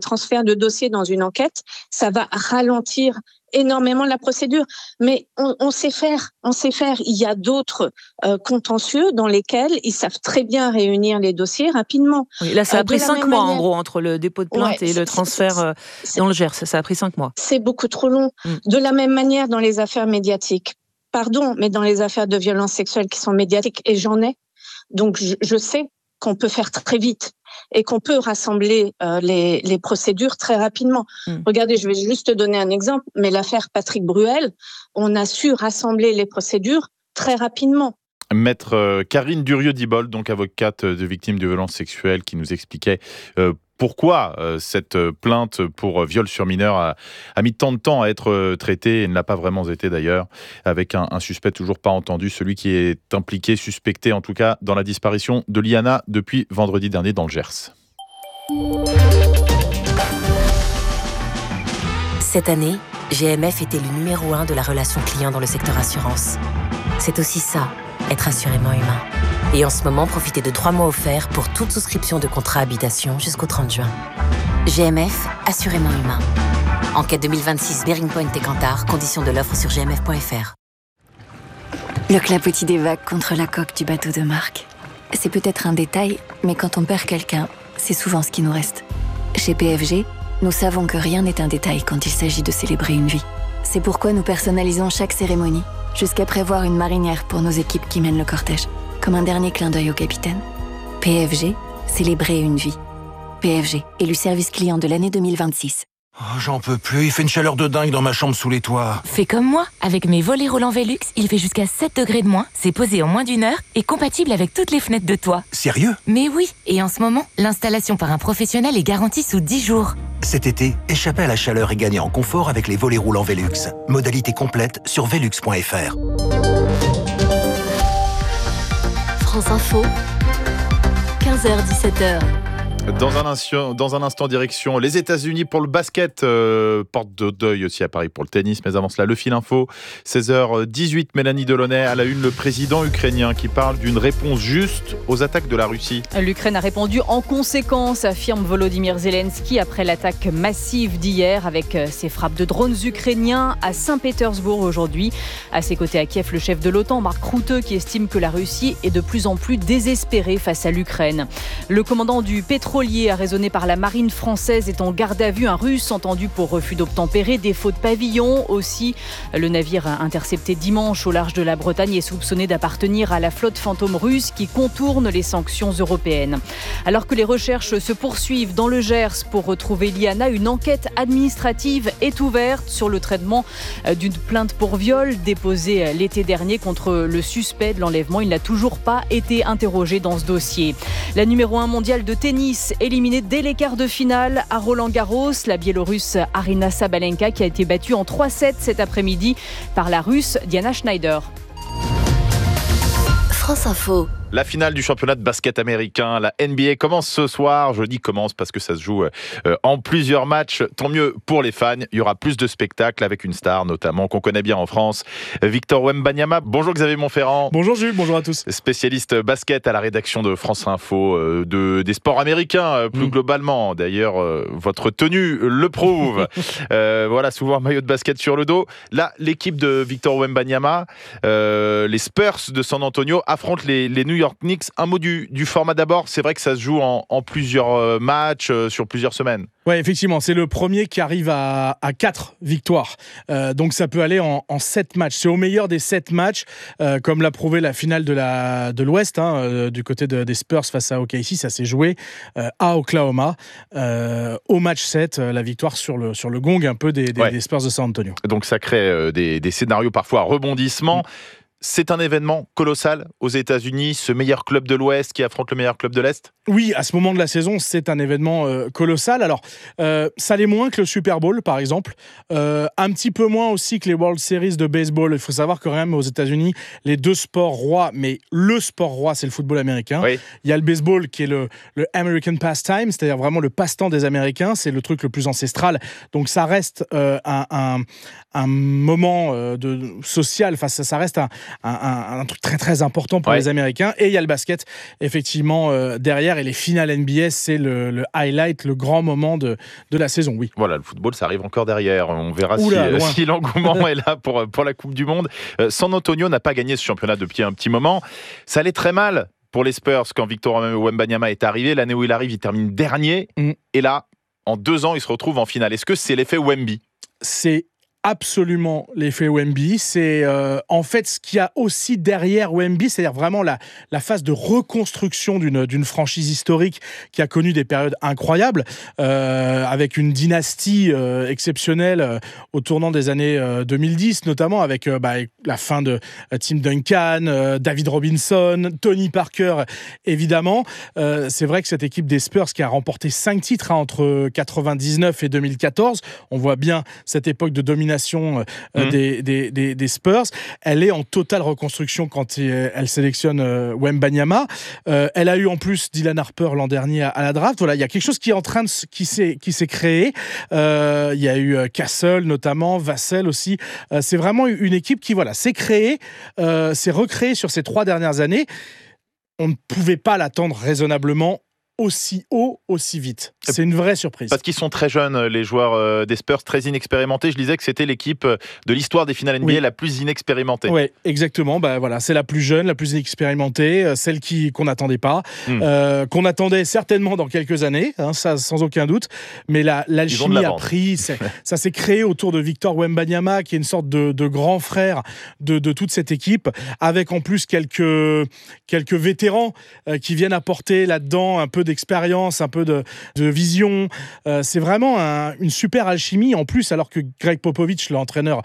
transfert de dossier dans une enquête, ça va ralentir énormément la procédure. Mais on sait faire. Il y a d'autres contentieux dans lesquels ils savent très bien réunir les dossiers rapidement. Oui, là, ça a pris 5 mois, en gros, entre le dépôt de plainte et le transfert dans le Gers. Ça a pris 5 mois. C'est beaucoup trop long. De la même manière, dans les affaires médiatiques. Pardon, mais dans les affaires de violences sexuelles qui sont médiatiques, et j'en ai, donc je sais qu'on peut faire très vite et qu'on peut rassembler les procédures très rapidement. Regardez, je vais juste te donner un exemple, mais l'affaire Patrick Bruel, on a su rassembler les procédures très rapidement. Maître Karine Durieux-Dibold, donc avocate de victimes de violences sexuelles, qui nous expliquait pourquoi cette plainte pour viol sur mineur a mis tant de temps à être traitée et ne l'a pas vraiment été d'ailleurs, avec un suspect toujours pas entendu, celui qui est impliqué, suspecté en tout cas, dans la disparition de Liana depuis vendredi dernier dans le Gers. Cette année, GMF était le numéro 1 de la relation client dans le secteur assurance. C'est aussi ça, être assurément humain. Et en ce moment, profitez de 3 mois offerts pour toute souscription de contrat habitation jusqu'au 30 juin. GMF, assurément humain. Enquête 2026, Bearing Point et Kantar, conditions de l'offre sur gmf.fr. Le clapotis des vagues contre la coque du bateau de Marc. C'est peut-être un détail, mais quand on perd quelqu'un, c'est souvent ce qui nous reste. Chez PFG, nous savons que rien n'est un détail quand il s'agit de célébrer une vie. C'est pourquoi nous personnalisons chaque cérémonie, jusqu'à prévoir une marinière pour nos équipes qui mènent le cortège. Comme un dernier clin d'œil au capitaine. PFG, célébrer une vie. PFG, élu service client de l'année 2026. Oh, j'en peux plus, il fait une chaleur de dingue dans ma chambre sous les toits. Fais comme moi, avec mes volets roulants Velux, il fait jusqu'à 7 degrés de moins, c'est posé en moins d'1 heure et compatible avec toutes les fenêtres de toit. Sérieux ? Mais oui, et en ce moment, l'installation par un professionnel est garantie sous 10 jours. Cet été, échappez à la chaleur et gagnez en confort avec les volets roulants Velux. Modalité complète sur velux.fr. France Info, 15h-17h. Dans un instant, direction les États-Unis pour le basket, porte de deuil aussi à Paris pour le tennis, mais avant cela, le fil info, 16h18, Mélanie Delaunay, à la une, le président ukrainien qui parle d'une réponse juste aux attaques de la Russie. L'Ukraine a répondu en conséquence, affirme Volodymyr Zelensky, après l'attaque massive d'hier avec ses frappes de drones ukrainiens à Saint-Pétersbourg aujourd'hui. À ses côtés à Kiev, le chef de l'OTAN, Mark Rutte, qui estime que la Russie est de plus en plus désespérée face à l'Ukraine. Le commandant du pétrolier arraisonné par la marine française est en garde à vue. Un Russe entendu pour refus d'obtempérer, défaut de pavillon. Aussi, le navire intercepté dimanche au large de la Bretagne est soupçonné d'appartenir à la flotte fantôme russe qui contourne les sanctions européennes. Alors que les recherches se poursuivent dans le Gers pour retrouver Liana, une enquête administrative est ouverte sur le traitement d'une plainte pour viol déposée l'été dernier contre le suspect de l'enlèvement. Il n'a toujours pas été interrogé dans ce dossier. La numéro 1 mondiale de tennis éliminée dès les quarts de finale à Roland-Garros, la Biélorusse Aryna Sabalenka qui a été battue en 3-7 cet après-midi par la Russe Diana Schneider. France Info. La finale du championnat de basket américain, la NBA, commence ce soir. Je dis commence parce que ça se joue en plusieurs matchs. Tant mieux pour les fans. Il y aura plus de spectacles avec une star notamment qu'on connaît bien en France, Victor Wembanyama. Bonjour Xavier Montferrand. Bonjour Jules, bonjour à tous. Spécialiste basket à la rédaction de France Info, des sports américains plus globalement. D'ailleurs, votre tenue le prouve. Voilà, souvent un maillot de basket sur le dos. Là, l'équipe de Victor Wembanyama, les Spurs de San Antonio affrontent les New York Knicks. Un mot du format d'abord. C'est vrai que ça se joue en plusieurs matchs sur plusieurs semaines. Ouais, effectivement, c'est le premier qui arrive à 4 victoires. Donc ça peut aller en 7 matchs. C'est au meilleur des 7 matchs, comme l'a prouvé la finale de l'Ouest, du côté des Spurs face à OKC. Ça s'est joué à Oklahoma. Au match 7, la victoire sur le gong un peu des Spurs de San Antonio. Donc ça crée des scénarios parfois à rebondissement. C'est un événement colossal aux États-Unis, ce meilleur club de l'Ouest qui affronte le meilleur club de l'Est ? Oui, à ce moment de la saison, c'est un événement colossal. Alors, ça l'est moins que le Super Bowl, par exemple. Un petit peu moins aussi que les World Series de baseball. Il faut savoir que quand même, aux États-Unis, les deux sports rois, mais le sport roi, c'est le football américain. Oui. Il y a le baseball qui est le American pastime, c'est-à-dire vraiment le passe-temps des Américains. C'est le truc le plus ancestral. Donc, ça reste un moment social. Enfin, ça reste un truc très très important pour les Américains. Et il y a le basket, effectivement, derrière. Et les finales NBA, c'est le highlight, le grand moment de la saison, oui. Voilà, le football, ça arrive encore derrière. On verra si l'engouement est là pour la Coupe du Monde. San Antonio n'a pas gagné ce championnat depuis un petit moment. Ça allait très mal pour les Spurs quand Victor Wembanyama est arrivé. L'année où il arrive, il termine dernier. Et là, en 2 ans, il se retrouve en finale. Est-ce que c'est l'effet Wemby ? C'est absolument l'effet Wemby. C'est en fait ce qu'il y a aussi derrière Wemby, c'est-à-dire vraiment la phase de reconstruction d'une franchise historique qui a connu des périodes incroyables, avec une dynastie exceptionnelle au tournant des années 2010, notamment avec la fin de Tim Duncan, David Robinson, Tony Parker, évidemment. C'est vrai que cette équipe des Spurs qui a remporté 5 titres entre 99 et 2014, on voit bien cette époque de domination des Spurs. Elle est en totale reconstruction quand elle sélectionne Wembanyama. Elle a eu en plus Dylan Harper l'an dernier à la draft. Voilà, il y a quelque chose qui est en train qui s'est créé. Il y a eu Castle notamment, Vassell aussi. C'est vraiment une équipe qui s'est créée, s'est recréée sur ces 3 dernières années. On ne pouvait pas l'attendre raisonnablement aussi haut, aussi vite. C'est une vraie surprise. Parce qu'ils sont très jeunes, les joueurs des Spurs, très inexpérimentés. Je disais que c'était l'équipe de l'histoire des finales NBA la plus inexpérimentée. Oui, exactement. C'est la plus jeune, la plus inexpérimentée, celle qu'on n'attendait pas, qu'on attendait certainement dans quelques années, ça sans aucun doute. Mais l'alchimie a pris. Ça s'est créé autour de Victor Wembanyama, qui est une sorte de grand frère de toute cette équipe, avec en plus quelques vétérans qui viennent apporter là-dedans un peu d'expérience, un peu de vision. C'est vraiment une super alchimie. En plus, alors que Greg Popovich, l'entraîneur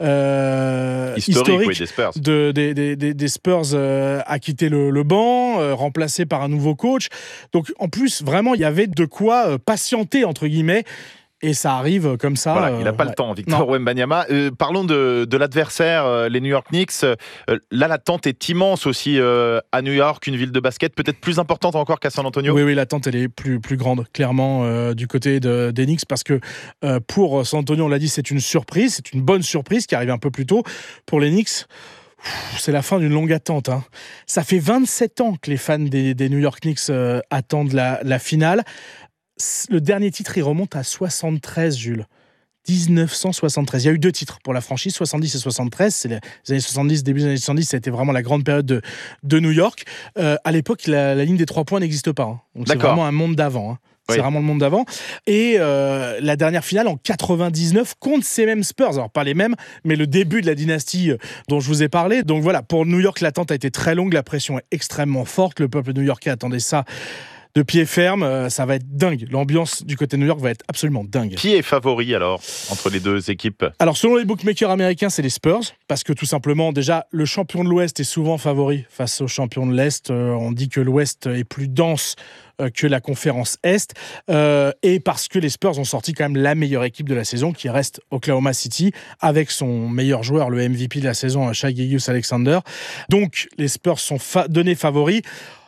historique des Spurs, a quitté le banc, remplacé par un nouveau coach. Donc, en plus, vraiment, il y avait de quoi patienter, entre guillemets. Et ça arrive comme ça. Voilà, il n'a pas le temps, Victor Wembanyama. Parlons de l'adversaire, les New York Knicks. Là, l'attente est immense aussi à New York, une ville de basket peut-être plus importante encore qu'à San Antonio. Oui, l'attente, elle est plus grande, clairement, du côté des Knicks, parce que pour San Antonio, on l'a dit, c'est une surprise, c'est une bonne surprise qui arrive un peu plus tôt. Pour les Knicks, c'est la fin d'une longue attente. Ça fait 27 ans que les fans des New York Knicks attendent la finale. Le dernier titre, il remonte à 73, Jules. 1973. Il y a eu 2 titres pour la franchise, 70 et 73. C'est les années 70, début des années 70, ça a été vraiment la grande période de New York. À l'époque, la ligne des 3 points n'existe pas. Donc c'est vraiment un monde d'avant. C'est vraiment le monde d'avant. Et la dernière finale en 99 contre ces mêmes Spurs. Alors pas les mêmes, mais le début de la dynastie dont je vous ai parlé. Donc voilà, pour New York, l'attente a été très longue. La pression est extrêmement forte. Le peuple new-yorkais attendait ça de pied ferme, ça va être dingue. L'ambiance du côté de New York va être absolument dingue. Qui est favori alors entre les 2 équipes ? Alors selon les bookmakers américains, c'est les Spurs, parce que tout simplement, déjà, le champion de l'Ouest est souvent favori face au champion de l'Est. On dit que l'Ouest est plus dense que la conférence Est, et parce que les Spurs ont sorti quand même la meilleure équipe de la saison, qui reste Oklahoma City, avec son meilleur joueur, le MVP de la saison, Shai Gilgeous-Alexander. Donc les Spurs sont donnés favoris.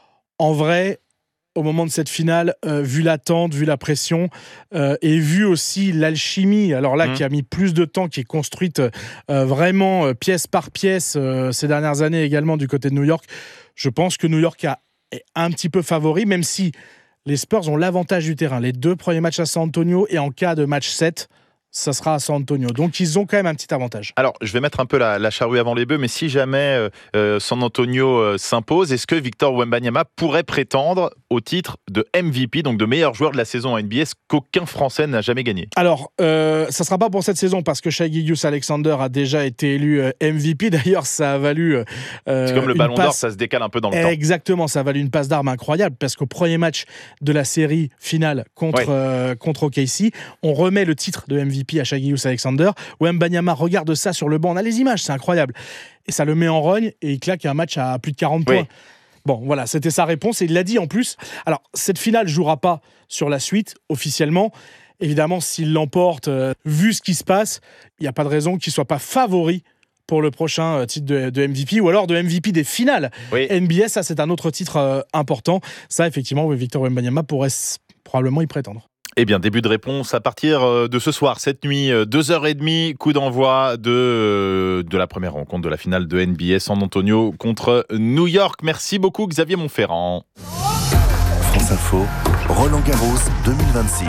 En vrai, au moment de cette finale, vu l'attente, vu la pression, et vu aussi l'alchimie, alors là, qui a mis plus de temps, qui est construite vraiment pièce par pièce ces dernières années également du côté de New York, je pense que New York est un petit peu favori, même si les Spurs ont l'avantage du terrain. Les 2 premiers matchs à San Antonio, et en cas de match 7, ça sera à San Antonio. Donc, ils ont quand même un petit avantage. Alors, je vais mettre un peu la charrue avant les bœufs, mais si jamais San Antonio s'impose, est-ce que Victor Wembanyama pourrait prétendre au titre de MVP, donc de meilleur joueur de la saison en NBA, ce qu'aucun Français n'a jamais gagné ? Alors, ça ne sera pas pour cette saison, parce que Shai Gilgeous-Alexander a déjà été élu MVP. D'ailleurs, ça a valu... c'est comme le Ballon d'Or, ça se décale un peu dans le temps. Exactement, ça a valu une passe d'armes incroyable, parce qu'au premier match de la série finale contre OKC, on remet le titre de MVP à Shai Gilgeous-Alexander. Wembanyama regarde ça sur le banc. On a les images, c'est incroyable. Et ça le met en rogne, et il claque un match à plus de 40 points. Bon, voilà, c'était sa réponse, et il l'a dit en plus. Alors, cette finale ne jouera pas sur la suite, officiellement. Évidemment, s'il l'emporte, vu ce qui se passe, il n'y a pas de raison qu'il ne soit pas favori pour le prochain titre de MVP, ou alors de MVP des finales. NBA, ça, c'est un autre titre important. Ça, effectivement, Victor Wembanyama pourrait probablement y prétendre. Eh bien, début de réponse à partir de ce soir, cette nuit, 2h30, coup d'envoi de la première rencontre de la finale de NBA San Antonio contre New York. Merci beaucoup Xavier Montferrand. France Info, Roland-Garros 2026.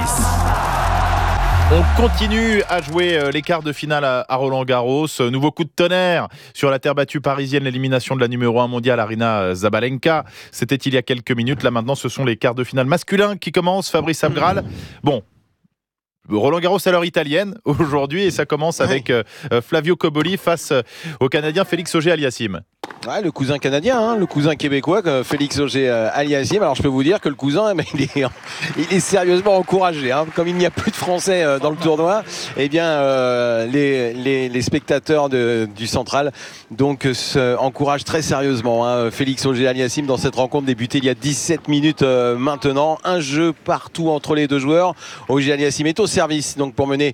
On continue à jouer les quarts de finale à Roland-Garros. Nouveau coup de tonnerre sur la terre battue parisienne, l'élimination de la numéro 1 mondiale Aryna Sabalenka. C'était il y a quelques minutes. Là maintenant, ce sont les quarts de finale masculins qui commencent. Fabrice Abgral. Bon. Roland-Garros à l'heure italienne aujourd'hui et ça commence avec Flavio Cobolli face au Canadien Félix Auger-Aliassime. Ouais, le cousin canadien, le cousin québécois, Félix Auger-Aliassime. Alors je peux vous dire que le cousin, il est sérieusement encouragé. Comme il n'y a plus de Français dans le tournoi, eh bien les spectateurs du Central donc encouragent très sérieusement Félix Auger-Aliassime dans cette rencontre débutée il y a 17 minutes maintenant. Un jeu partout entre les deux joueurs. Auger-Aliassime est au service donc pour mener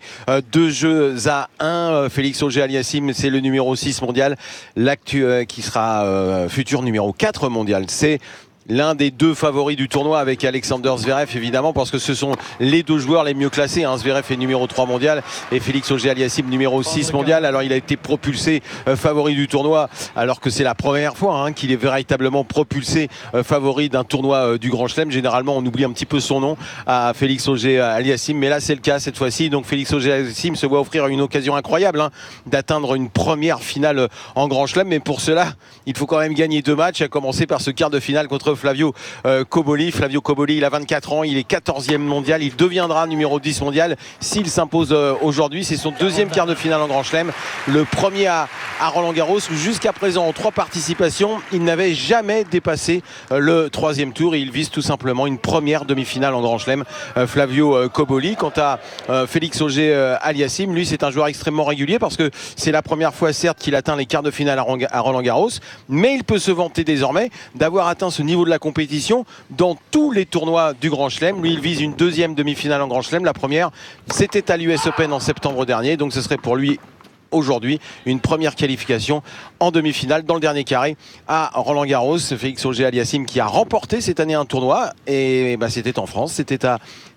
2-1. Félix Auger-Aliassime, c'est le numéro 6 mondial, qui sera futur numéro 4 mondial. C'est l'un des deux favoris du tournoi avec Alexander Zverev évidemment parce que ce sont les deux joueurs les mieux classés. Zverev est numéro 3 mondial et Félix Auger-Aliassime numéro 6 mondial. Alors il a été propulsé favori du tournoi alors que c'est la première fois qu'il est véritablement propulsé favori d'un tournoi du Grand Chelem. Généralement on oublie un petit peu son nom à Félix Auger-Aliassime, mais là c'est le cas cette fois-ci. Donc Félix Auger-Aliassime se voit offrir une occasion incroyable d'atteindre une première finale en Grand Chelem, mais pour cela il faut quand même gagner 2 matchs, à commencer par ce quart de finale contre Flavio Cobolli. Flavio Cobolli, il a 24 ans, il est 14e mondial, il deviendra numéro 10 mondial s'il s'impose aujourd'hui. C'est son deuxième quart de finale en Grand Chelem, le premier à Roland-Garros où jusqu'à présent en 3 participations il n'avait jamais dépassé le 3e tour et il vise tout simplement une première demi-finale en Grand Chelem, Flavio Cobolli. Quant à Félix Auger-Aliassime, lui c'est un joueur extrêmement régulier parce que c'est la première fois certes qu'il atteint les quarts de finale à Roland-Garros, mais il peut se vanter désormais d'avoir atteint ce niveau de la compétition dans tous les tournois du Grand Chelem. Lui il vise une deuxième demi-finale en Grand Chelem. La première c'était à l'US Open en septembre dernier, donc ce serait pour lui aujourd'hui une première qualification en demi-finale dans le dernier carré à Roland-Garros. Félix Auger-Aliassime qui a remporté cette année un tournoi et c'était en France, c'était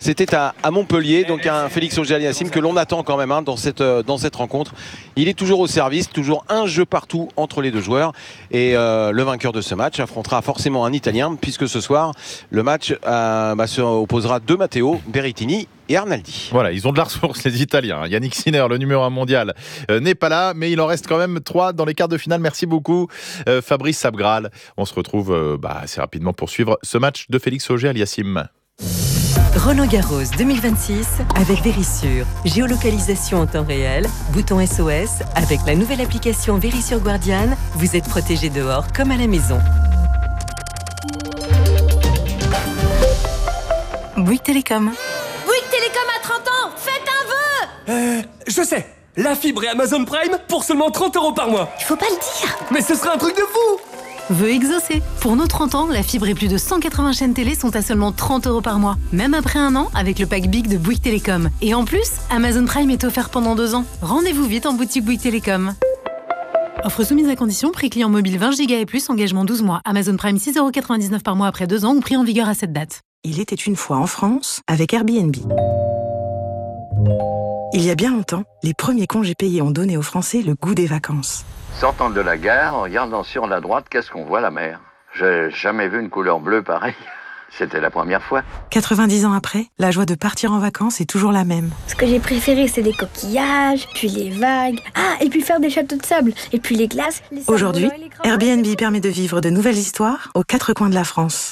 à Montpellier. Donc un Félix Auger-Aliassime que l'on attend quand même dans cette rencontre. Il est toujours au service, toujours un jeu partout entre les deux joueurs et le vainqueur de ce match affrontera forcément un Italien puisque ce soir le match se opposera 2 Matteo Berrettini et Arnaldi. Voilà, ils ont de la ressource les Italiens. Yannick Sinner, le numéro 1 mondial, n'est pas là, mais il en reste quand même 3 dans les quarts de finale. Merci beaucoup Fabrice Abgral. On se retrouve assez rapidement pour suivre ce match de Félix Auger-Aliassime. Roland-Garros 2026 avec Verisure. Géolocalisation en temps réel, bouton SOS. Avec la nouvelle application Verisure Guardian, vous êtes protégé dehors comme à la maison. Bouygues Télécom. Bouygues Télécom a 30 ans. Faites un vœu. Je sais. La fibre et Amazon Prime pour seulement 30 € par mois. Il faut pas le dire. Mais ce serait un truc de fou. Vœu exaucé. Pour nos 30 ans, la fibre et plus de 180 chaînes télé sont à seulement 30 € par mois. Même après 1 an, avec le pack Big de Bouygues Télécom. Et en plus, Amazon Prime est offert pendant 2 ans. Rendez-vous vite en boutique Bouygues Télécom. Offre soumise à condition, prix client mobile 20 Go et plus, engagement 12 mois. Amazon Prime 6,99 € par mois après 2 ans ou prix en vigueur à cette date. Il était une fois en France avec Airbnb. Il y a bien longtemps, les premiers congés payés ont donné aux Français le goût des vacances. Sortant de la gare, en regardant sur la droite, qu'est-ce qu'on voit? La mer. J'ai jamais vu une couleur bleue pareille. C'était la première fois. 90 ans après, la joie de partir en vacances est toujours la même. Ce que j'ai préféré, c'est les coquillages, puis les vagues. Ah, et puis faire des châteaux de sable, et puis les glaces. Aujourd'hui, Airbnb permet de vivre de nouvelles histoires aux 4 coins de la France.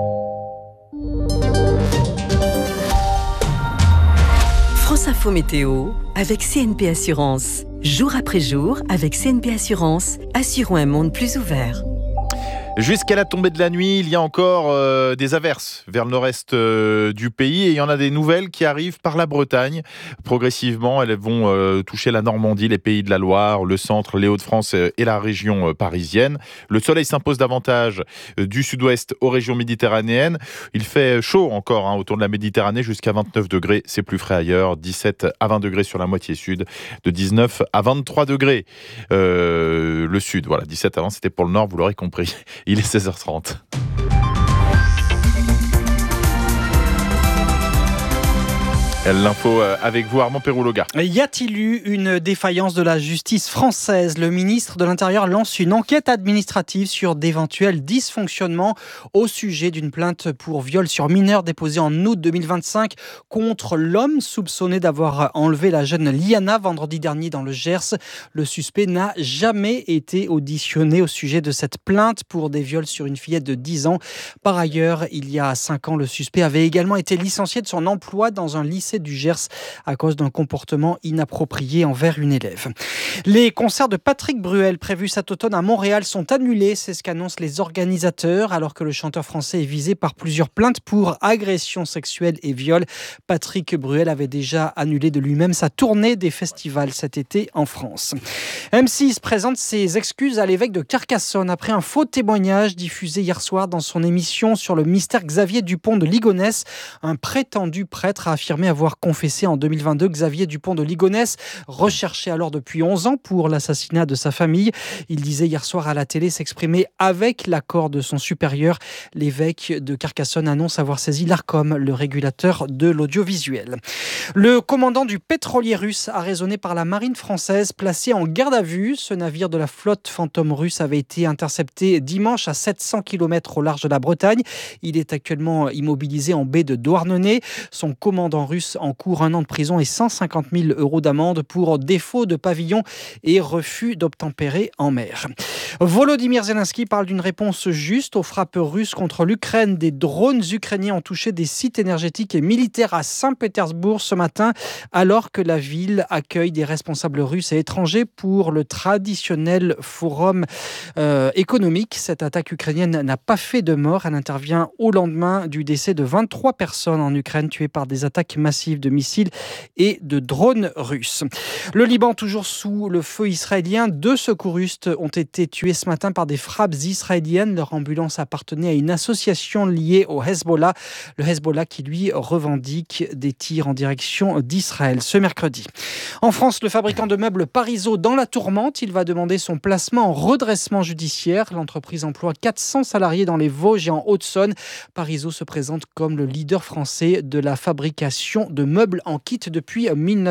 France Info Météo avec CNP Assurance. Jour après jour, avec CNP Assurance, assurons un monde plus ouvert. Jusqu'à la tombée de la nuit, il y a encore des averses vers le nord-est du pays et il y en a des nouvelles qui arrivent par la Bretagne. Progressivement, elles vont toucher la Normandie, les pays de la Loire, le centre, les Hauts-de-France et la région parisienne. Le soleil s'impose davantage du sud-ouest aux régions méditerranéennes. Il fait chaud encore autour de la Méditerranée, jusqu'à 29 degrés. C'est plus frais ailleurs, 17 à 20 degrés sur la moitié sud, de 19 à 23 degrés le sud. Voilà, 17 avant, c'était pour le nord, vous l'aurez compris. Il est 16h30. L'info avec vous, Armand Perrouloga. Y a-t-il eu une défaillance de la justice française ? Le ministre de l'Intérieur lance une enquête administrative sur d'éventuels dysfonctionnements au sujet d'une plainte pour viol sur mineur déposée en août 2025 contre l'homme soupçonné d'avoir enlevé la jeune Liana vendredi dernier dans le Gers. Le suspect n'a jamais été auditionné au sujet de cette plainte pour des viols sur une fillette de 10 ans. Par ailleurs, il y a 5 ans, le suspect avait également été licencié de son emploi dans un lycée du Gers à cause d'un comportement inapproprié envers une élève. Les concerts de Patrick Bruel prévus cet automne à Montréal sont annulés, c'est ce qu'annoncent les organisateurs, alors que le chanteur français est visé par plusieurs plaintes pour agression sexuelle et viol. Patrick Bruel avait déjà annulé de lui-même sa tournée des festivals cet été en France. M6 présente ses excuses à l'évêque de Carcassonne après un faux témoignage diffusé hier soir dans son émission sur le mystère Xavier Dupont de Ligonnès. Un prétendu prêtre a affirmé avoir confessé en 2022 Xavier Dupont de Ligonnès, recherché alors depuis 11 ans pour l'assassinat de sa famille. Il disait hier soir à la télé s'exprimer avec l'accord de son supérieur. L'évêque de Carcassonne annonce avoir saisi l'Arcom, le régulateur de l'audiovisuel. Le commandant du pétrolier russe arraisonné par la marine française, placé en garde à vue. Ce navire de la flotte fantôme russe avait été intercepté dimanche à 700 km au large de la Bretagne. Il est actuellement immobilisé en baie de Douarnenez. Son commandant russe encourt 1 an de prison et 150 000 € d'amende pour défaut de pavillon et refus d'obtempérer en mer. Volodymyr Zelensky parle d'une réponse juste aux frappes russes contre l'Ukraine. Des drones ukrainiens ont touché des sites énergétiques et militaires à Saint-Pétersbourg ce matin, alors que la ville accueille des responsables russes et étrangers pour le traditionnel forum économique. Cette attaque ukrainienne n'a pas fait de mort. Elle intervient au lendemain du décès de 23 personnes en Ukraine tuées par des attaques massives de missiles et de drones russes. Le Liban, toujours sous le feu israélien, 2 secouristes ont été tués ce matin par des frappes israéliennes. Leur ambulance appartenait à une association liée au Hezbollah. Le Hezbollah qui, lui, revendique des tirs en direction d'Israël ce mercredi. En France, le fabricant de meubles Parisot dans la tourmente. Il va demander son placement en redressement judiciaire. L'entreprise emploie 400 salariés dans les Vosges et en Haute-Saône. Parisot se présente comme le leader français de la fabrication de meubles en kit depuis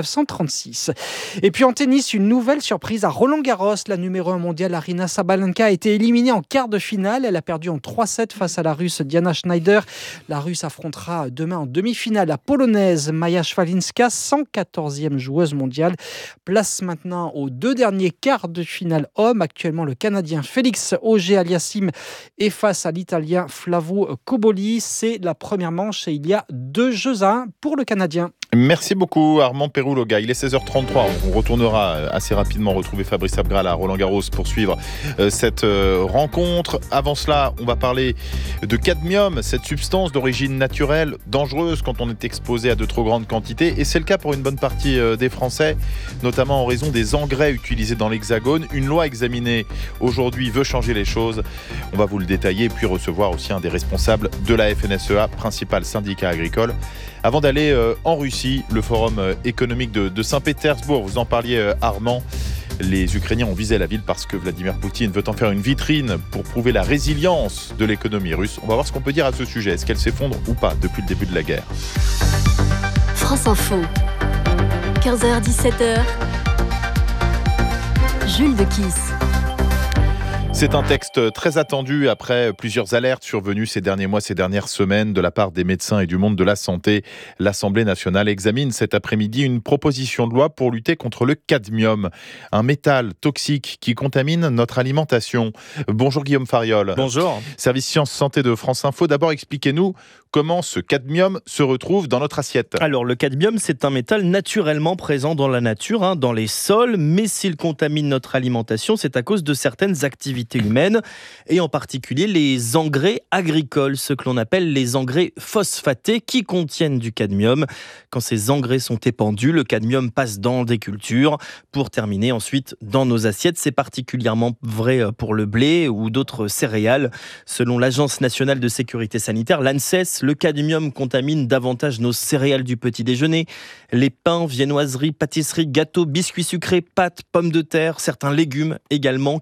1936. Et puis en tennis, une nouvelle surprise à Roland-Garros. La numéro 1 mondiale Aryna Sabalenka a été éliminée en quart de finale. Elle a perdu en 3-7 face à la Russe Diana Schneider. La Russe affrontera demain en demi-finale la Polonaise Maja Szwalinska, 114e joueuse mondiale. Place maintenant aux 2 derniers quarts de finale hommes. Actuellement, le Canadien Félix Auger-Aliassime est face à l'Italien Flavio Cobolli. C'est la première manche et il y a 2-1 pour le Canadien. Merci beaucoup Armand Perrouloga. Il est 16h33. On retournera assez rapidement retrouver Fabrice Abgral à Roland-Garros pour suivre cette rencontre. Avant cela, on va parler de cadmium, cette substance d'origine naturelle, dangereuse quand on est exposé à de trop grandes quantités. Et c'est le cas pour une bonne partie des Français, notamment en raison des engrais utilisés dans l'Hexagone. Une loi examinée aujourd'hui veut changer les choses. On va vous le détailler et puis recevoir aussi un des responsables de la FNSEA, principal syndicat agricole. Avant d'aller en Russie, le forum économique de Saint-Pétersbourg, vous en parliez Armand, les Ukrainiens ont visé la ville parce que Vladimir Poutine veut en faire une vitrine pour prouver la résilience de l'économie russe. On va voir ce qu'on peut dire à ce sujet. Est-ce qu'elle s'effondre ou pas depuis le début de la guerre ? France Info, 15h-17h, Jules de Kiss. C'est un texte très attendu après plusieurs alertes survenues ces derniers mois, ces dernières semaines de la part des médecins et du monde de la santé. L'Assemblée nationale examine cet après-midi une proposition de loi pour lutter contre le cadmium, un métal toxique qui contamine notre alimentation. Bonjour Guillaume Fariol. Bonjour. Service Sciences Santé de France Info. D'abord, expliquez-nous comment ce cadmium se retrouve dans notre assiette. Alors, le cadmium, c'est un métal naturellement présent dans la nature, dans les sols, mais s'il contamine notre alimentation, c'est à cause de certaines activités humaines, et en particulier les engrais agricoles, ce que l'on appelle les engrais phosphatés qui contiennent du cadmium. Quand ces engrais sont épandus, le cadmium passe dans des cultures pour terminer ensuite dans nos assiettes. C'est particulièrement vrai pour le blé ou d'autres céréales. Selon l'Agence nationale de sécurité sanitaire, l'ANSES, le cadmium contamine davantage nos céréales du petit déjeuner, les pains, viennoiseries, pâtisseries, gâteaux, biscuits sucrés, pâtes, pommes de terre, certains légumes également.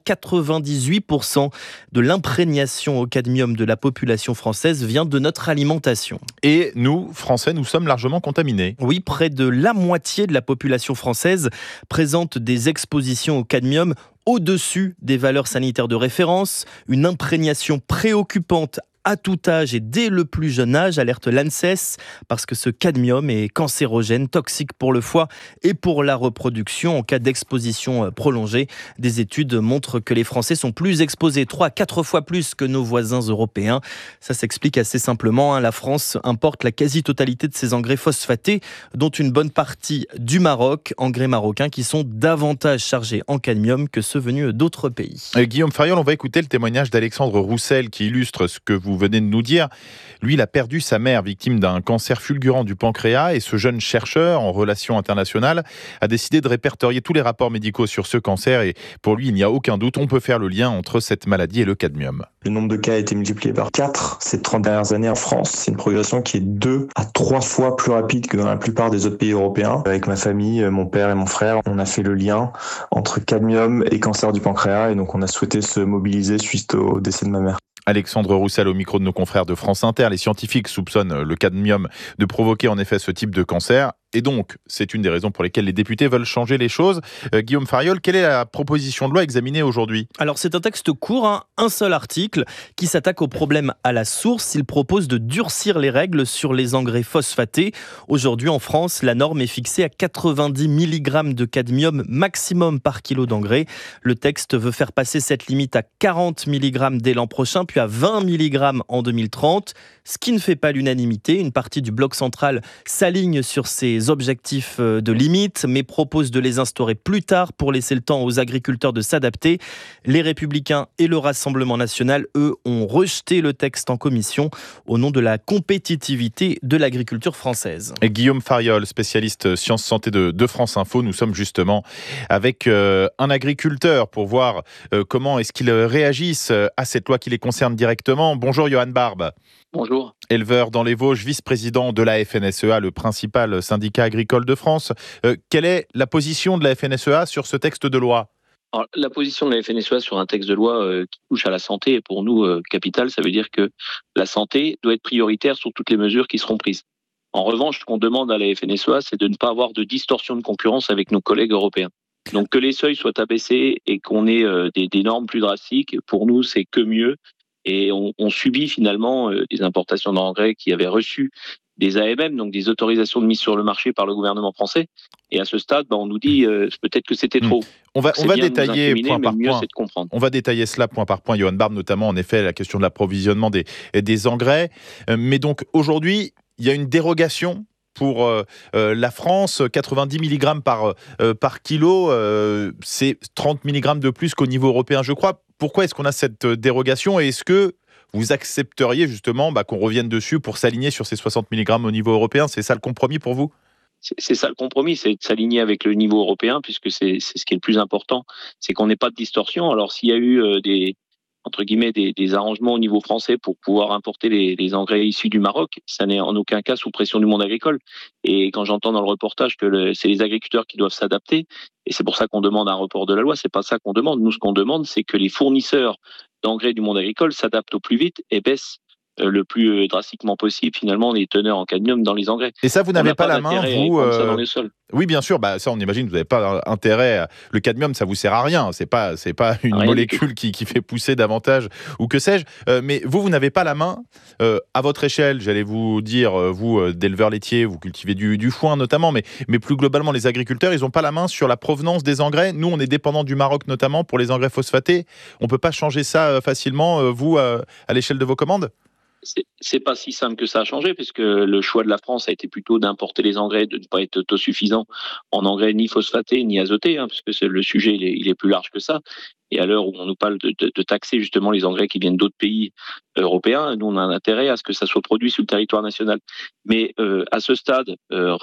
98% de l'imprégnation au cadmium de la population française vient de notre alimentation. Et nous, Français, nous sommes largement contaminés. Oui, près de la moitié de la population française présente des expositions au cadmium au-dessus des valeurs sanitaires de référence, une imprégnation préoccupante à tout âge et dès le plus jeune âge, alerte l'ANSES, parce que ce cadmium est cancérogène, toxique pour le foie et pour la reproduction en cas d'exposition prolongée. Des études montrent que les Français sont plus exposés, 3 à 4 fois plus que nos voisins européens. Ça s'explique assez simplement. La France importe la quasi-totalité de ses engrais phosphatés, dont une bonne partie du Maroc, engrais marocains qui sont davantage chargés en cadmium que ceux venus d'autres pays. Guillaume Fariol, on va écouter le témoignage d'Alexandre Roussel qui illustre ce que vous venez de nous dire. Lui, il a perdu sa mère, victime d'un cancer fulgurant du pancréas, et ce jeune chercheur en relations internationales a décidé de répertorier tous les rapports médicaux sur ce cancer, et pour lui, il n'y a aucun doute, on peut faire le lien entre cette maladie et le cadmium. Le nombre de cas a été multiplié par 4 ces 30 dernières années en France. C'est une progression qui est 2 à 3 fois plus rapide que dans la plupart des autres pays européens. Avec ma famille, mon père et mon frère, on a fait le lien entre cadmium et cancer du pancréas, et donc on a souhaité se mobiliser suite au décès de ma mère. Alexandre Roussel au micro de nos confrères de France Inter. Les scientifiques soupçonnent le cadmium de provoquer en effet ce type de cancer. Et donc, c'est une des raisons pour lesquelles les députés veulent changer les choses. Guillaume Fariol, quelle est la proposition de loi examinée aujourd'hui ? Alors, c'est un texte court, un seul article, qui s'attaque au problème à la source. Il propose de durcir les règles sur les engrais phosphatés. Aujourd'hui, en France, la norme est fixée à 90 mg de cadmium maximum par kilo d'engrais. Le texte veut faire passer cette limite à 40 mg dès l'an prochain, puis à 20 mg en 2030. Ce qui ne fait pas l'unanimité. Une partie du bloc central s'aligne sur ces objectifs de limite, mais propose de les instaurer plus tard pour laisser le temps aux agriculteurs de s'adapter. Les Républicains et le Rassemblement national, eux, ont rejeté le texte en commission au nom de la compétitivité de l'agriculture française. Et Guillaume Fariol, spécialiste sciences santé de France Info, nous sommes justement avec un agriculteur pour voir comment est-ce qu'ils réagissent à cette loi qui les concerne directement. Bonjour Johan Barbe. Bonjour. Éleveur dans les Vosges, vice-président de la FNSEA, le principal syndicat agricole de France. Quelle est la position de la FNSEA sur ce texte de loi ? Alors, la position de la FNSEA sur un texte de loi qui touche à la santé est pour nous capitale. Ça veut dire que la santé doit être prioritaire sur toutes les mesures qui seront prises. En revanche, ce qu'on demande à la FNSEA, c'est de ne pas avoir de distorsion de concurrence avec nos collègues européens. Donc que les seuils soient abaissés et qu'on ait des normes plus drastiques, pour nous, c'est que mieux. Et on subit finalement des importations d'engrais qui avaient reçu des AMM, donc des autorisations de mise sur le marché par le gouvernement français. Et à ce stade, on nous dit peut-être que c'était trop. On va détailler point par point. Comprendre. On va détailler cela point par point, Johan Barbe, notamment en effet la question de l'approvisionnement des engrais. Mais donc aujourd'hui, il y a une dérogation pour la France, 90 mg par kilo, c'est 30 mg de plus qu'au niveau européen, je crois. Pourquoi est-ce qu'on a cette dérogation et est-ce que vous accepteriez justement qu'on revienne dessus pour s'aligner sur ces 60 mg au niveau européen ? C'est ça le compromis pour vous ? C'est ça le compromis, c'est de s'aligner avec le niveau européen, puisque c'est ce qui est le plus important, c'est qu'on n'ait pas de distorsion. Alors s'il y a eu des arrangements au niveau français pour pouvoir importer les engrais issus du Maroc, ça n'est en aucun cas sous pression du monde agricole. Et quand j'entends dans le reportage que c'est les agriculteurs qui doivent s'adapter, et c'est pour ça qu'on demande un report de la loi, c'est pas ça qu'on demande. Nous, ce qu'on demande, c'est que les fournisseurs d'engrais du monde agricole s'adaptent au plus vite et baissent le plus drastiquement possible, finalement, les teneurs en cadmium dans les engrais. Et ça, vous n'avez pas la main, vous ça dans les sols. Oui, bien sûr. Ça, on imagine que vous n'avez pas intérêt. Le cadmium, ça vous sert à rien. C'est pas une molécule qui fait pousser davantage ou que sais-je. Mais vous n'avez pas la main à votre échelle. J'allais vous dire, vous, d'éleveurs laitiers, vous cultivez du foin notamment, mais plus globalement, les agriculteurs, ils n'ont pas la main sur la provenance des engrais. Nous, on est dépendant du Maroc notamment pour les engrais phosphatés. On peut pas changer ça facilement, vous, à l'échelle de vos commandes ? C'est pas si simple que ça a changé, puisque le choix de la France a été plutôt d'importer les engrais, de ne pas être autosuffisant en engrais ni phosphatés ni azotés, puisque le sujet il est plus large que ça. Et à l'heure où on nous parle de taxer justement les engrais qui viennent d'autres pays européens, nous on a un intérêt à ce que ça soit produit sur le territoire national. Mais à ce stade,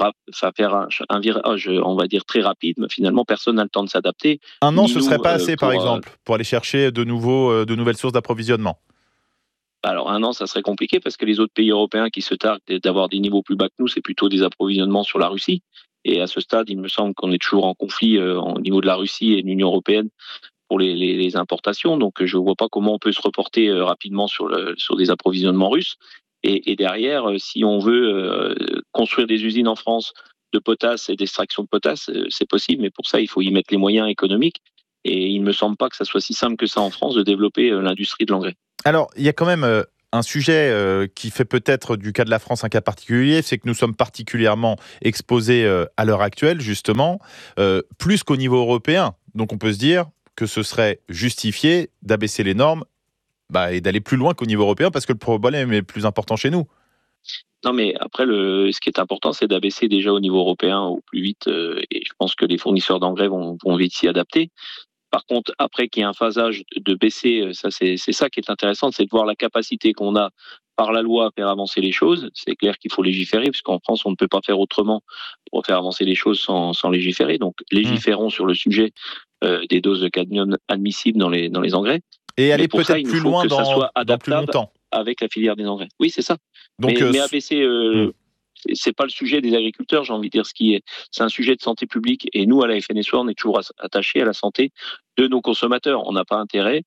ça faire un virage, on va dire très rapide, mais finalement personne n'a le temps de s'adapter. Un an, ce serait pas assez, par exemple, pour aller chercher de nouvelles sources d'approvisionnement. Alors 1 an, ça serait compliqué parce que les autres pays européens qui se targuent d'avoir des niveaux plus bas que nous, c'est plutôt des approvisionnements sur la Russie. Et à ce stade, il me semble qu'on est toujours en conflit au niveau de la Russie et de l'Union européenne pour les importations. Donc je ne vois pas comment on peut se reporter rapidement sur des approvisionnements russes. Et derrière, si on veut construire des usines en France de potasse et d'extraction de potasse, c'est possible, mais pour ça, il faut y mettre les moyens économiques. Et il ne me semble pas que ça soit si simple que ça en France de développer l'industrie de l'engrais. Alors, il y a quand même un sujet qui fait peut-être du cas de la France un cas particulier, c'est que nous sommes particulièrement exposés à l'heure actuelle, justement, plus qu'au niveau européen. Donc on peut se dire que ce serait justifié d'abaisser les normes et d'aller plus loin qu'au niveau européen, parce que le problème est plus important chez nous. Non, mais après, ce qui est important, c'est d'abaisser déjà au niveau européen au plus vite. Et je pense que les fournisseurs d'engrais vont vite s'y adapter. Par contre, après qu'il y ait un phasage de baisser, ça c'est ça qui est intéressant, c'est de voir la capacité qu'on a par la loi à faire avancer les choses. C'est clair qu'il faut légiférer, puisqu'en France, on ne peut pas faire autrement pour faire avancer les choses sans légiférer. Donc, légiférons sur le sujet des doses de cadmium admissibles dans les engrais. Et aller peut-être plus loin dans plus longtemps. Avec la filière des engrais. Oui, c'est ça. Donc, mais abaisser... c'est pas le sujet des agriculteurs, j'ai envie de dire, c'est un sujet de santé publique. Et nous, à la FNSEA, on est toujours attachés à la santé de nos consommateurs. On n'a pas intérêt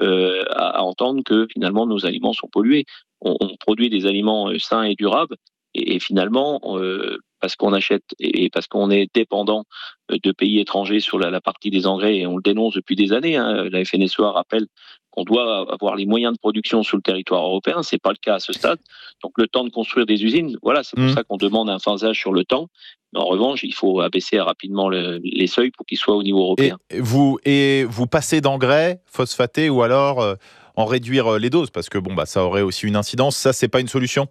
à entendre que finalement nos aliments sont pollués. On produit des aliments sains et durables. Et finalement, parce qu'on achète et parce qu'on est dépendant de pays étrangers sur la partie des engrais, et on le dénonce depuis des années, la FNSEA rappelle qu'on doit avoir les moyens de production sur le territoire européen. C'est pas le cas à ce stade. Donc le temps de construire des usines, voilà, c'est pour ça qu'on demande un phasage sur le temps. Mais en revanche, il faut abaisser rapidement les seuils pour qu'ils soient au niveau européen. Et vous passez d'engrais phosphatés ou alors en réduire les doses, parce que ça aurait aussi une incidence. Ça, c'est pas une solution.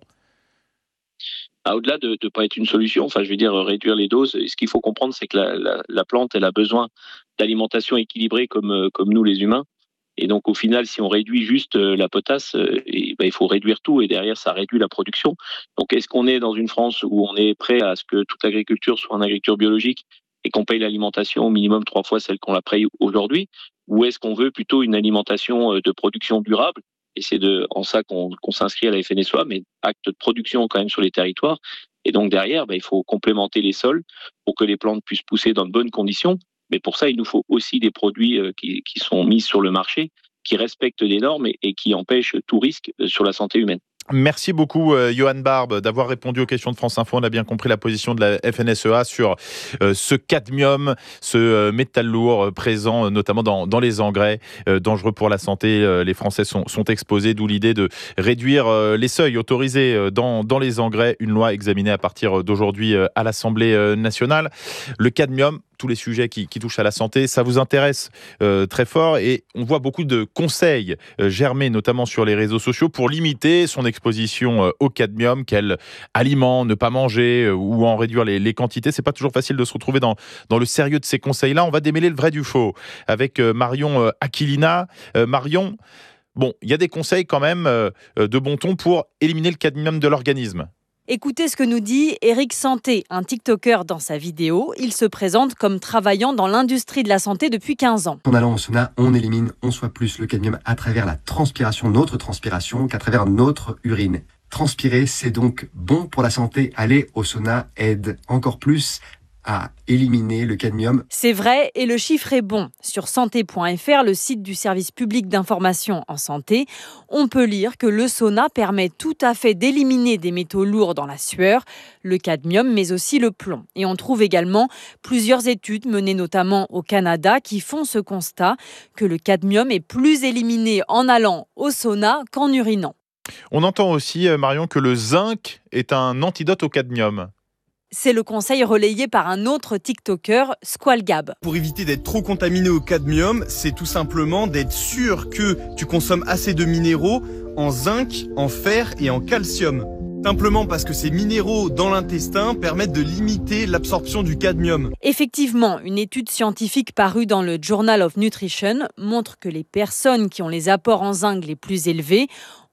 Au-delà de ne pas être une solution, je veux dire réduire les doses, ce qu'il faut comprendre, c'est que la plante, elle a besoin d'alimentation équilibrée comme nous les humains. Et donc au final, si on réduit juste la potasse, il faut réduire tout, et derrière ça réduit la production. Donc est-ce qu'on est dans une France où on est prêt à ce que toute l'agriculture soit en agriculture biologique et qu'on paye l'alimentation au minimum 3 fois celle qu'on la paye aujourd'hui, ou est-ce qu'on veut plutôt une alimentation de production durable? Et c'est en ça qu'on s'inscrit à la FNSEA, mais acte de production quand même sur les territoires. Et donc derrière, il faut complémenter les sols pour que les plantes puissent pousser dans de bonnes conditions. Mais pour ça, il nous faut aussi des produits qui sont mis sur le marché, qui respectent les normes et qui empêchent tout risque sur la santé humaine. Merci beaucoup, Johan Barbe, d'avoir répondu aux questions de France Info. On a bien compris la position de la FNSEA sur ce cadmium, ce métal lourd présent notamment dans les engrais, dangereux pour la santé. Les Français sont exposés, d'où l'idée de réduire les seuils autorisés dans les engrais. Une loi examinée à partir d'aujourd'hui à l'Assemblée nationale. Le cadmium, tous les sujets qui touchent à la santé, ça vous intéresse très fort, et on voit beaucoup de conseils germer, notamment sur les réseaux sociaux, pour limiter son exposition au cadmium. Quel aliment ne pas manger ou en réduire les quantités. C'est pas toujours facile de se retrouver dans le sérieux de ces conseils-là. On va démêler le vrai du faux avec Marion Aquilina. Marion, il y a des conseils quand même de bon ton pour éliminer le cadmium de l'organisme. Écoutez ce que nous dit Eric Santé, un TikToker dans sa vidéo. Il se présente comme travaillant dans l'industrie de la santé depuis 15 ans. En allant au sauna, on élimine 11 fois plus le cadmium à travers la transpiration, notre transpiration, qu'à travers notre urine. Transpirer, c'est donc bon pour la santé. Aller au sauna aide encore plus à éliminer le cadmium. C'est vrai, et le chiffre est bon. Sur santé.fr, le site du service public d'information en santé, on peut lire que le sauna permet tout à fait d'éliminer des métaux lourds dans la sueur, le cadmium, mais aussi le plomb. Et on trouve également plusieurs études menées notamment au Canada qui font ce constat, que le cadmium est plus éliminé en allant au sauna qu'en urinant. On entend aussi, Marion, que le zinc est un antidote au cadmium. C'est le conseil relayé par un autre TikToker, Squalgab. Pour éviter d'être trop contaminé au cadmium, c'est tout simplement d'être sûr que tu consommes assez de minéraux en zinc, en fer et en calcium. Simplement parce que ces minéraux dans l'intestin permettent de limiter l'absorption du cadmium. Effectivement, une étude scientifique parue dans le Journal of Nutrition montre que les personnes qui ont les apports en zinc les plus élevés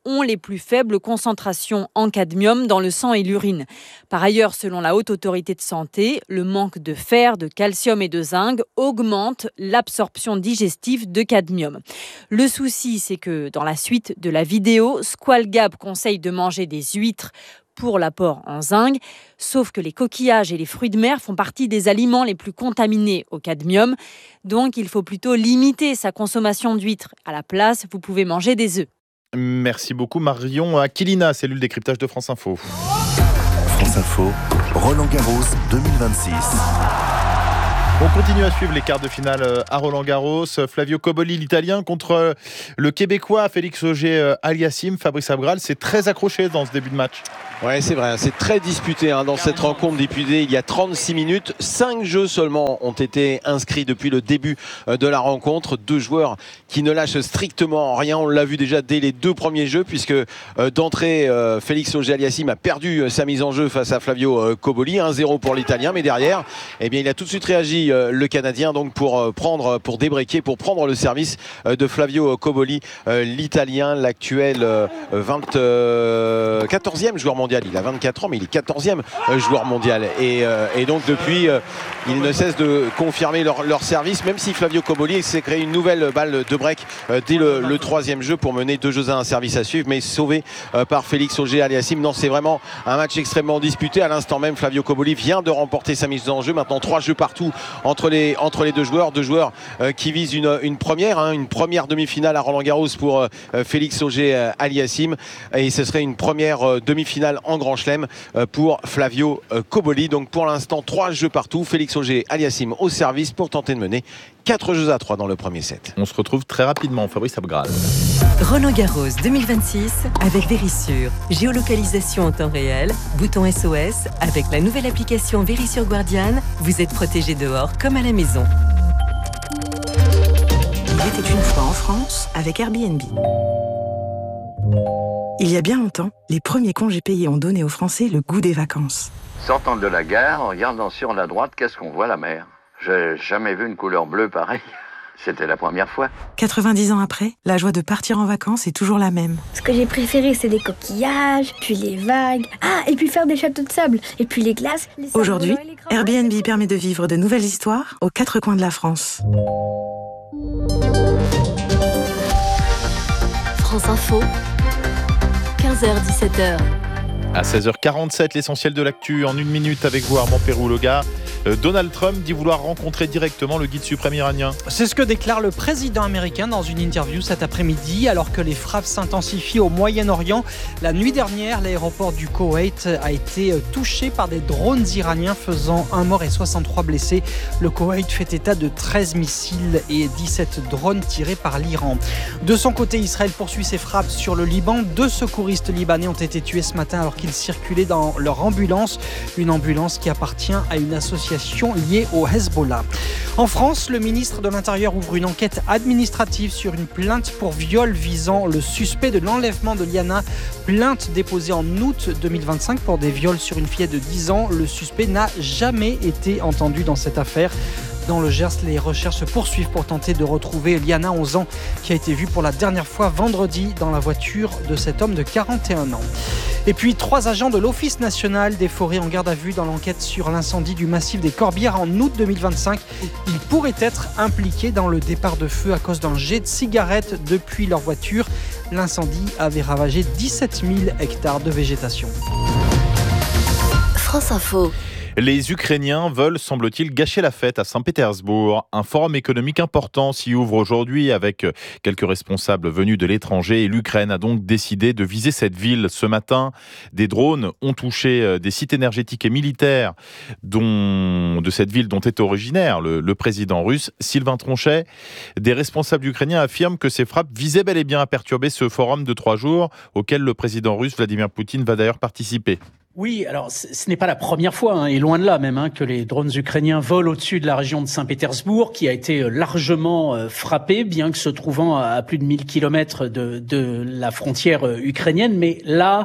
ont les plus faibles concentrations en cadmium dans le sang et l'urine. Par ailleurs, selon la Haute Autorité de Santé, le manque de fer, de calcium et de zinc augmente l'absorption digestive de cadmium. Le souci, c'est que dans la suite de la vidéo, Squall Gab conseille de manger des huîtres pour l'apport en zinc, sauf que les coquillages et les fruits de mer font partie des aliments les plus contaminés au cadmium. Donc, il faut plutôt limiter sa consommation d'huîtres. À la place, vous pouvez manger des œufs. Merci beaucoup Marion Aquilina, cellule décryptage de France Info. France Info, Roland-Garros 2026. On continue à suivre les quarts de finale à Roland-Garros. Flavio Cobolli, l'Italien, contre le Québécois Félix Auger-Aliassime. Fabrice Abgral, c'est très accroché dans ce début de match. Ouais, c'est vrai, c'est très disputé dans cette rencontre disputée il y a 36 minutes. 5 jeux seulement ont été inscrits depuis le début de la rencontre. 2 joueurs qui ne lâchent strictement rien. On l'a vu déjà dès les 2 premiers jeux, puisque d'entrée, Félix Auger-Aliassime a perdu sa mise en jeu face à Flavio Cobolli. 1-0 pour l'Italien, mais derrière, eh bien, il a tout de suite réagi, le Canadien, donc pour débreaker, pour prendre le service de Flavio Cobolli, l'Italien, l'actuel 14e joueur mondial. Il a 24 ans, mais il est 14e joueur mondial. Et donc depuis, il ne cesse de confirmer leur service, même si Flavio Cobolli s'est créé une nouvelle balle de break dès le 3e jeu pour mener 2-1, un service à suivre, mais sauvé par Félix Auger-Aliassime. Non, c'est vraiment un match extrêmement disputé. À l'instant même, Flavio Cobolli vient de remporter sa mise en jeu. Maintenant, 3 jeux partout entre les 2 joueurs. 2 joueurs qui visent une première demi-finale à Roland-Garros pour Félix Auger-Aliassime. Et ce serait une première demi-finale en Grand Chelem pour Flavio Cobolli. Donc pour l'instant, 3 jeux partout. Félix Auger-Aliassime au service pour tenter de mener 4-3 dans le premier set. On se retrouve très rapidement, Fabrice Abgral. Roland-Garros 2026 avec Verisure. Géolocalisation en temps réel, bouton SOS. Avec la nouvelle application Verisure Guardian, vous êtes protégé dehors comme à la maison. Il était une fois en France avec Airbnb. Il y a bien longtemps, les premiers congés payés ont donné aux Français le goût des vacances. Sortant de la gare, en regardant sur la droite, qu'est-ce qu'on voit? La mer. J'ai jamais vu une couleur bleue pareille. C'était la première fois. 90 ans après, la joie de partir en vacances est toujours la même. Ce que j'ai préféré, c'est les coquillages, puis les vagues. Ah, et puis faire des châteaux de sable, et puis les glaces. Aujourd'hui, Airbnb permet de vivre de nouvelles histoires aux 4 coins de la France. France Info, 15h-17h. À 16h47, l'essentiel de l'actu en 1 minute avec vous, Armand Péroux-Loga. Donald Trump dit vouloir rencontrer directement le guide suprême iranien. C'est ce que déclare le président américain dans une interview cet après-midi, alors que les frappes s'intensifient au Moyen-Orient. La nuit dernière, l'aéroport du Koweït a été touché par des drones iraniens, faisant 1 mort et 63 blessés. Le Koweït fait état de 13 missiles et 17 drones tirés par l'Iran. De son côté, Israël poursuit ses frappes sur le Liban. 2 secouristes libanais ont été tués ce matin alors qu'ils circulaient dans leur ambulance. Une ambulance qui appartient à une association liée au Hezbollah. En France, le ministre de l'Intérieur ouvre une enquête administrative sur une plainte pour viol visant le suspect de l'enlèvement de Liana. Plainte déposée en août 2025 pour des viols sur une fillette de 10 ans. Le suspect n'a jamais été entendu dans cette affaire. Dans le Gers, les recherches se poursuivent pour tenter de retrouver Liana, 11 ans, qui a été vue pour la dernière fois vendredi dans la voiture de cet homme de 41 ans. Et puis 3 agents de l'Office national des forêts en garde à vue dans l'enquête sur l'incendie du massif des Corbières en août 2025. Ils pourraient être impliqués dans le départ de feu à cause d'un jet de cigarettes depuis leur voiture. L'incendie avait ravagé 17 000 hectares de végétation. France Info. Les Ukrainiens veulent, semble-t-il, gâcher la fête à Saint-Pétersbourg. Un forum économique important s'y ouvre aujourd'hui avec quelques responsables venus de l'étranger. Et l'Ukraine a donc décidé de viser cette ville. Ce matin, des drones ont touché des sites énergétiques et militaires de cette ville dont est originaire le président russe, Sylvain Tronchet. Des responsables ukrainiens affirment que ces frappes visaient bel et bien à perturber ce forum de 3 jours auquel le président russe Vladimir Poutine va d'ailleurs participer. Oui, alors ce n'est pas la première fois, et loin de là même, que les drones ukrainiens volent au-dessus de la région de Saint-Pétersbourg, qui a été largement frappée, bien que se trouvant à plus de 1000 kilomètres de la frontière ukrainienne. Mais là,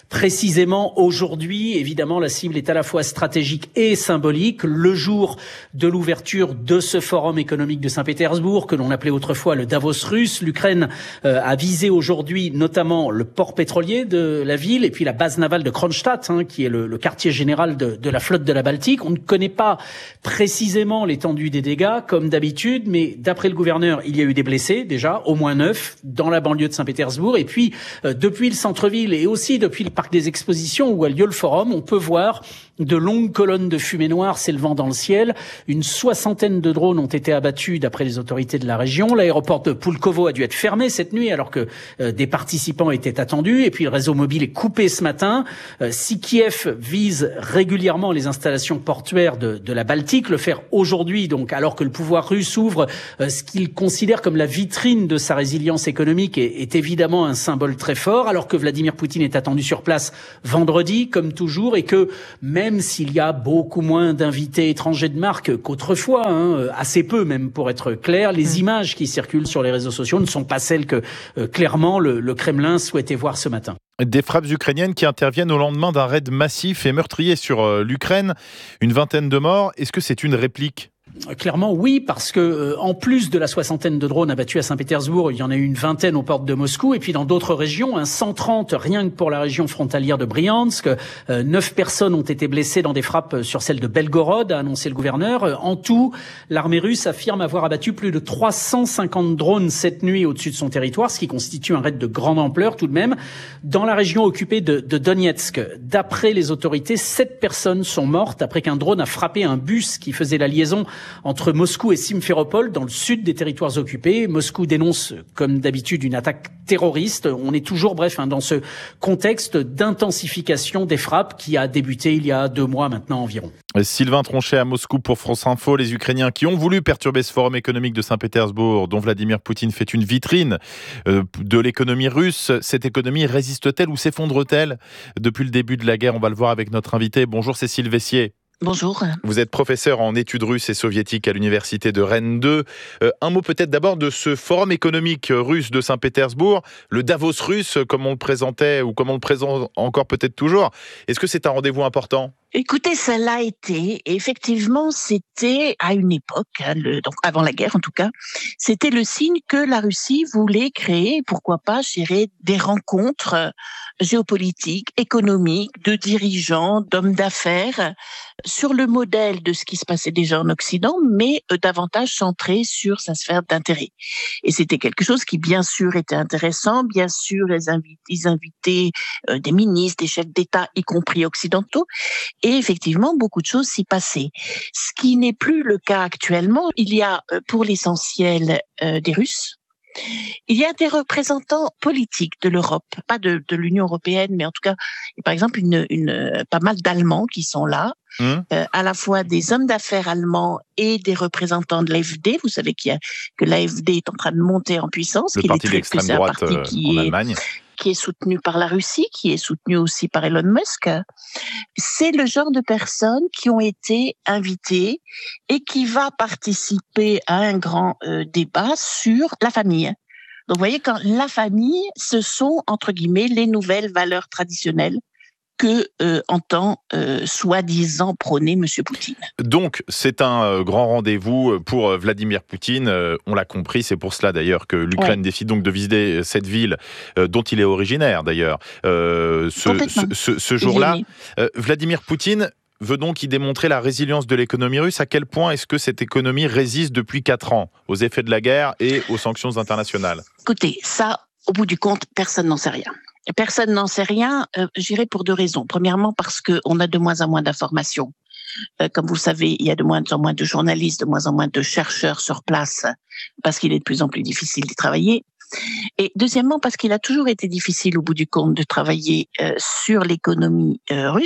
précisément aujourd'hui, évidemment, la cible est à la fois stratégique et symbolique. Le jour de l'ouverture de ce forum économique de Saint-Pétersbourg, que l'on appelait autrefois le Davos russe, l'Ukraine a visé aujourd'hui notamment le port pétrolier de la ville et puis la base navale de Kronstadt, qui est le quartier général de la flotte de la Baltique. On ne connaît pas précisément l'étendue des dégâts, comme d'habitude, mais d'après le gouverneur, il y a eu des blessés, déjà, au moins 9, dans la banlieue de Saint-Pétersbourg. Et puis, depuis le centre-ville et aussi depuis le parc des expositions où a lieu le forum, on peut voir de longues colonnes de fumée noire s'élevant dans le ciel. Une 60aine de drones ont été abattus d'après les autorités de la région. L'aéroport de Pulkovo a dû être fermé cette nuit alors que des participants étaient attendus. Et puis le réseau mobile est coupé ce matin. Si Kiev vise régulièrement les installations portuaires de la Baltique, le faire aujourd'hui, donc alors que le pouvoir russe ouvre ce qu'il considère comme la vitrine de sa résilience économique, est évidemment un symbole très fort, alors que Vladimir Poutine est attendu sur place vendredi, comme toujours, et que même s'il y a beaucoup moins d'invités étrangers de marque qu'autrefois, assez peu même pour être clair, les images qui circulent sur les réseaux sociaux ne sont pas celles que clairement le Kremlin souhaitait voir ce matin. Des frappes ukrainiennes qui interviennent au lendemain d'un raid massif et meurtrier sur l'Ukraine. Une 20aine de morts. Est-ce que c'est une réplique ? Clairement, oui, parce que en plus de la 60aine de drones abattus à Saint-Pétersbourg, il y en a eu une 20aine aux portes de Moscou, et puis dans d'autres régions, 130 rien que pour la région frontalière de Briansk. 9 personnes ont été blessées dans des frappes sur celle de Belgorod, a annoncé le gouverneur. En tout, l'armée russe affirme avoir abattu plus de 350 drones cette nuit au-dessus de son territoire, ce qui constitue un raid de grande ampleur tout de même, dans la région occupée de Donetsk. D'après les autorités, 7 personnes sont mortes après qu'un drone a frappé un bus qui faisait la liaison entre Moscou et Simferopol, dans le sud des territoires occupés. Moscou dénonce, comme d'habitude, une attaque terroriste. On est toujours, dans ce contexte d'intensification des frappes qui a débuté il y a 2 mois maintenant environ. Sylvain Tronchet à Moscou pour France Info. Les Ukrainiens qui ont voulu perturber ce forum économique de Saint-Pétersbourg, dont Vladimir Poutine fait une vitrine de l'économie russe, cette économie résiste-t-elle ou s'effondre-t-elle depuis le début de la guerre ? On va le voir avec notre invité. Bonjour Cécile Vessier. Bonjour. Vous êtes professeur en études russes et soviétiques à l'université de Rennes 2. Un mot peut-être d'abord de ce forum économique russe de Saint-Pétersbourg, le Davos russe, comme on le présentait ou comme on le présente encore peut-être toujours. Est-ce que c'est un rendez-vous important ? Écoutez, ça l'a été. Et effectivement, c'était à une époque, donc avant la guerre en tout cas, c'était le signe que la Russie voulait créer, pourquoi pas, des rencontres géopolitiques, économiques, de dirigeants, d'hommes d'affaires, sur le modèle de ce qui se passait déjà en Occident, mais davantage centré sur sa sphère d'intérêt. Et c'était quelque chose qui, bien sûr, était intéressant. Bien sûr, ils invitaient des ministres, des chefs d'État, y compris occidentaux. Et effectivement, beaucoup de choses s'y passaient. Ce qui n'est plus le cas actuellement. Il y a, pour l'essentiel, des Russes. Il y a des représentants politiques de l'Europe, pas de l'Union européenne, mais en tout cas, par exemple, pas mal d'Allemands qui sont là, à la fois des hommes d'affaires allemands et des représentants de l'AfD. Vous savez que l'AfD est en train de monter en puissance, le parti d'extrême droite en Allemagne, qui est soutenu par la Russie, qui est soutenu aussi par Elon Musk. C'est le genre de personnes qui ont été invitées et qui va participer à un grand débat sur la famille. Donc, vous voyez, quand la famille, ce sont, entre guillemets, les nouvelles valeurs traditionnelles que entend soi-disant prôner M. Poutine. Donc, c'est un grand rendez-vous pour Vladimir Poutine. On l'a compris, c'est pour cela d'ailleurs que l'Ukraine décide donc de visiter cette ville dont il est originaire d'ailleurs. Ce jour-là, Vladimir Poutine veut donc y démontrer la résilience de l'économie russe. À quel point est-ce que cette économie résiste depuis 4 ans aux effets de la guerre et aux sanctions internationales ? Écoutez, ça, au bout du compte, personne n'en sait rien. Personne n'en sait rien, j'irai pour 2 raisons. Premièrement, parce qu'on a de moins en moins d'informations. Comme vous le savez, il y a de moins en moins de journalistes, de moins en moins de chercheurs sur place, parce qu'il est de plus en plus difficile d'y travailler. Et deuxièmement, parce qu'il a toujours été difficile, au bout du compte, de travailler sur l'économie russe,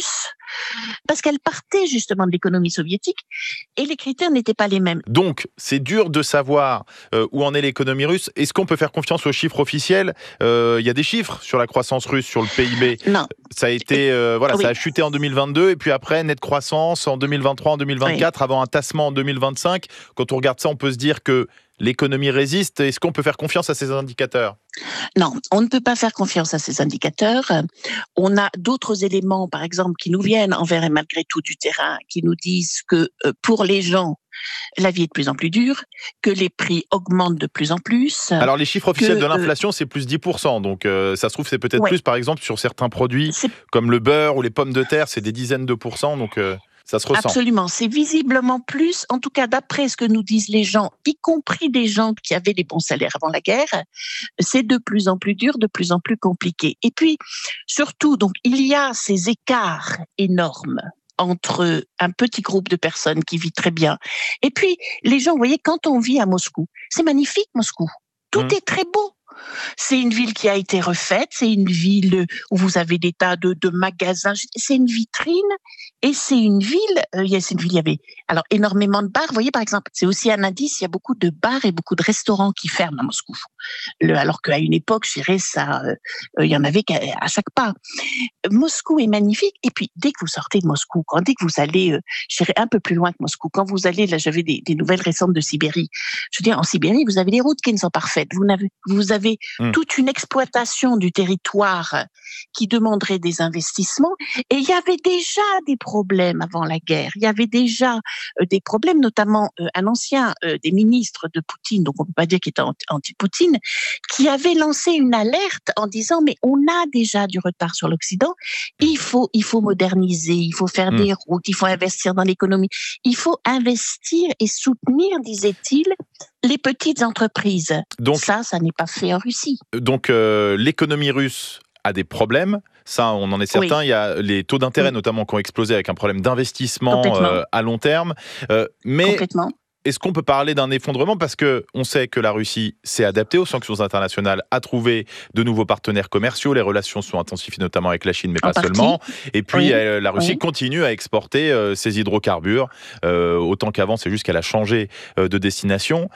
parce qu'elle partait justement de l'économie soviétique et les critères n'étaient pas les mêmes. Donc, c'est dur de savoir où en est l'économie russe. Est-ce qu'on peut faire confiance aux chiffres officiels ? Il y a des chiffres sur la croissance russe, sur le PIB. Non. Ça a été, ça a chuté en 2022 et puis après, nette croissance en 2023, en 2024, avant un tassement en 2025. Quand on regarde ça, on peut se dire que l'économie résiste. Est-ce qu'on peut faire confiance à ces indicateurs ? Non, on ne peut pas faire confiance à ces indicateurs. On a d'autres éléments, par exemple, qui nous viennent envers et malgré tout du terrain, qui nous disent que pour les gens, la vie est de plus en plus dure, que les prix augmentent de plus en plus. Alors les chiffres officiels de l'inflation, c'est plus 10%. Donc ça se trouve, c'est peut-être plus, par exemple, sur certains produits comme le beurre ou les pommes de terre, c'est des dizaines de pourcents. Donc ça se ressent. Absolument, c'est visiblement plus, en tout cas d'après ce que nous disent les gens, y compris des gens qui avaient des bons salaires avant la guerre, c'est de plus en plus dur, de plus en plus compliqué. Et puis, surtout, donc, il y a ces écarts énormes entre un petit groupe de personnes qui vit très bien. Et puis, les gens, vous voyez, quand on vit à Moscou, c'est magnifique Moscou, tout est très beau. C'est une ville qui a été refaite, c'est une ville où vous avez des tas de magasins, c'est une vitrine et c'est une ville, il y avait alors énormément de bars. Vous voyez par exemple, c'est aussi un indice, il y a beaucoup de bars et beaucoup de restaurants qui ferment à Moscou. Alors qu'à une époque, je dirais ça, il y en avait à chaque pas. Moscou est magnifique et puis dès que vous sortez de Moscou, dès que vous allez, je dirais un peu plus loin que Moscou, quand vous allez, là j'avais des nouvelles récentes de Sibérie. Je veux dire, en Sibérie, vous avez des routes qui ne sont parfaites, vous avez toute une exploitation du territoire qui demanderait des investissements. Et il y avait déjà des problèmes avant la guerre. Il y avait déjà des problèmes, notamment un ancien des ministres de Poutine, donc on ne peut pas dire qu'il était anti-Poutine, qui avait lancé une alerte en disant mais on a déjà du retard sur l'Occident, il faut moderniser, il faut faire des routes, il faut investir dans l'économie, il faut investir et soutenir, disait-il, les petites entreprises. Donc, ça n'est pas fait en Russie. Donc, l'économie russe a des problèmes. Ça, on en est certain. Oui. Il y a les taux d'intérêt, notamment, qui ont explosé avec un problème d'investissement à long terme. Mais est-ce qu'on peut parler d'un effondrement ? Parce qu'on sait que la Russie s'est adaptée aux sanctions internationales, a trouvé de nouveaux partenaires commerciaux. Les relations sont intensifiées, notamment avec la Chine, mais pas seulement. Et puis, la Russie continue à exporter ses hydrocarbures. Autant qu'avant, c'est juste qu'elle a changé de destination.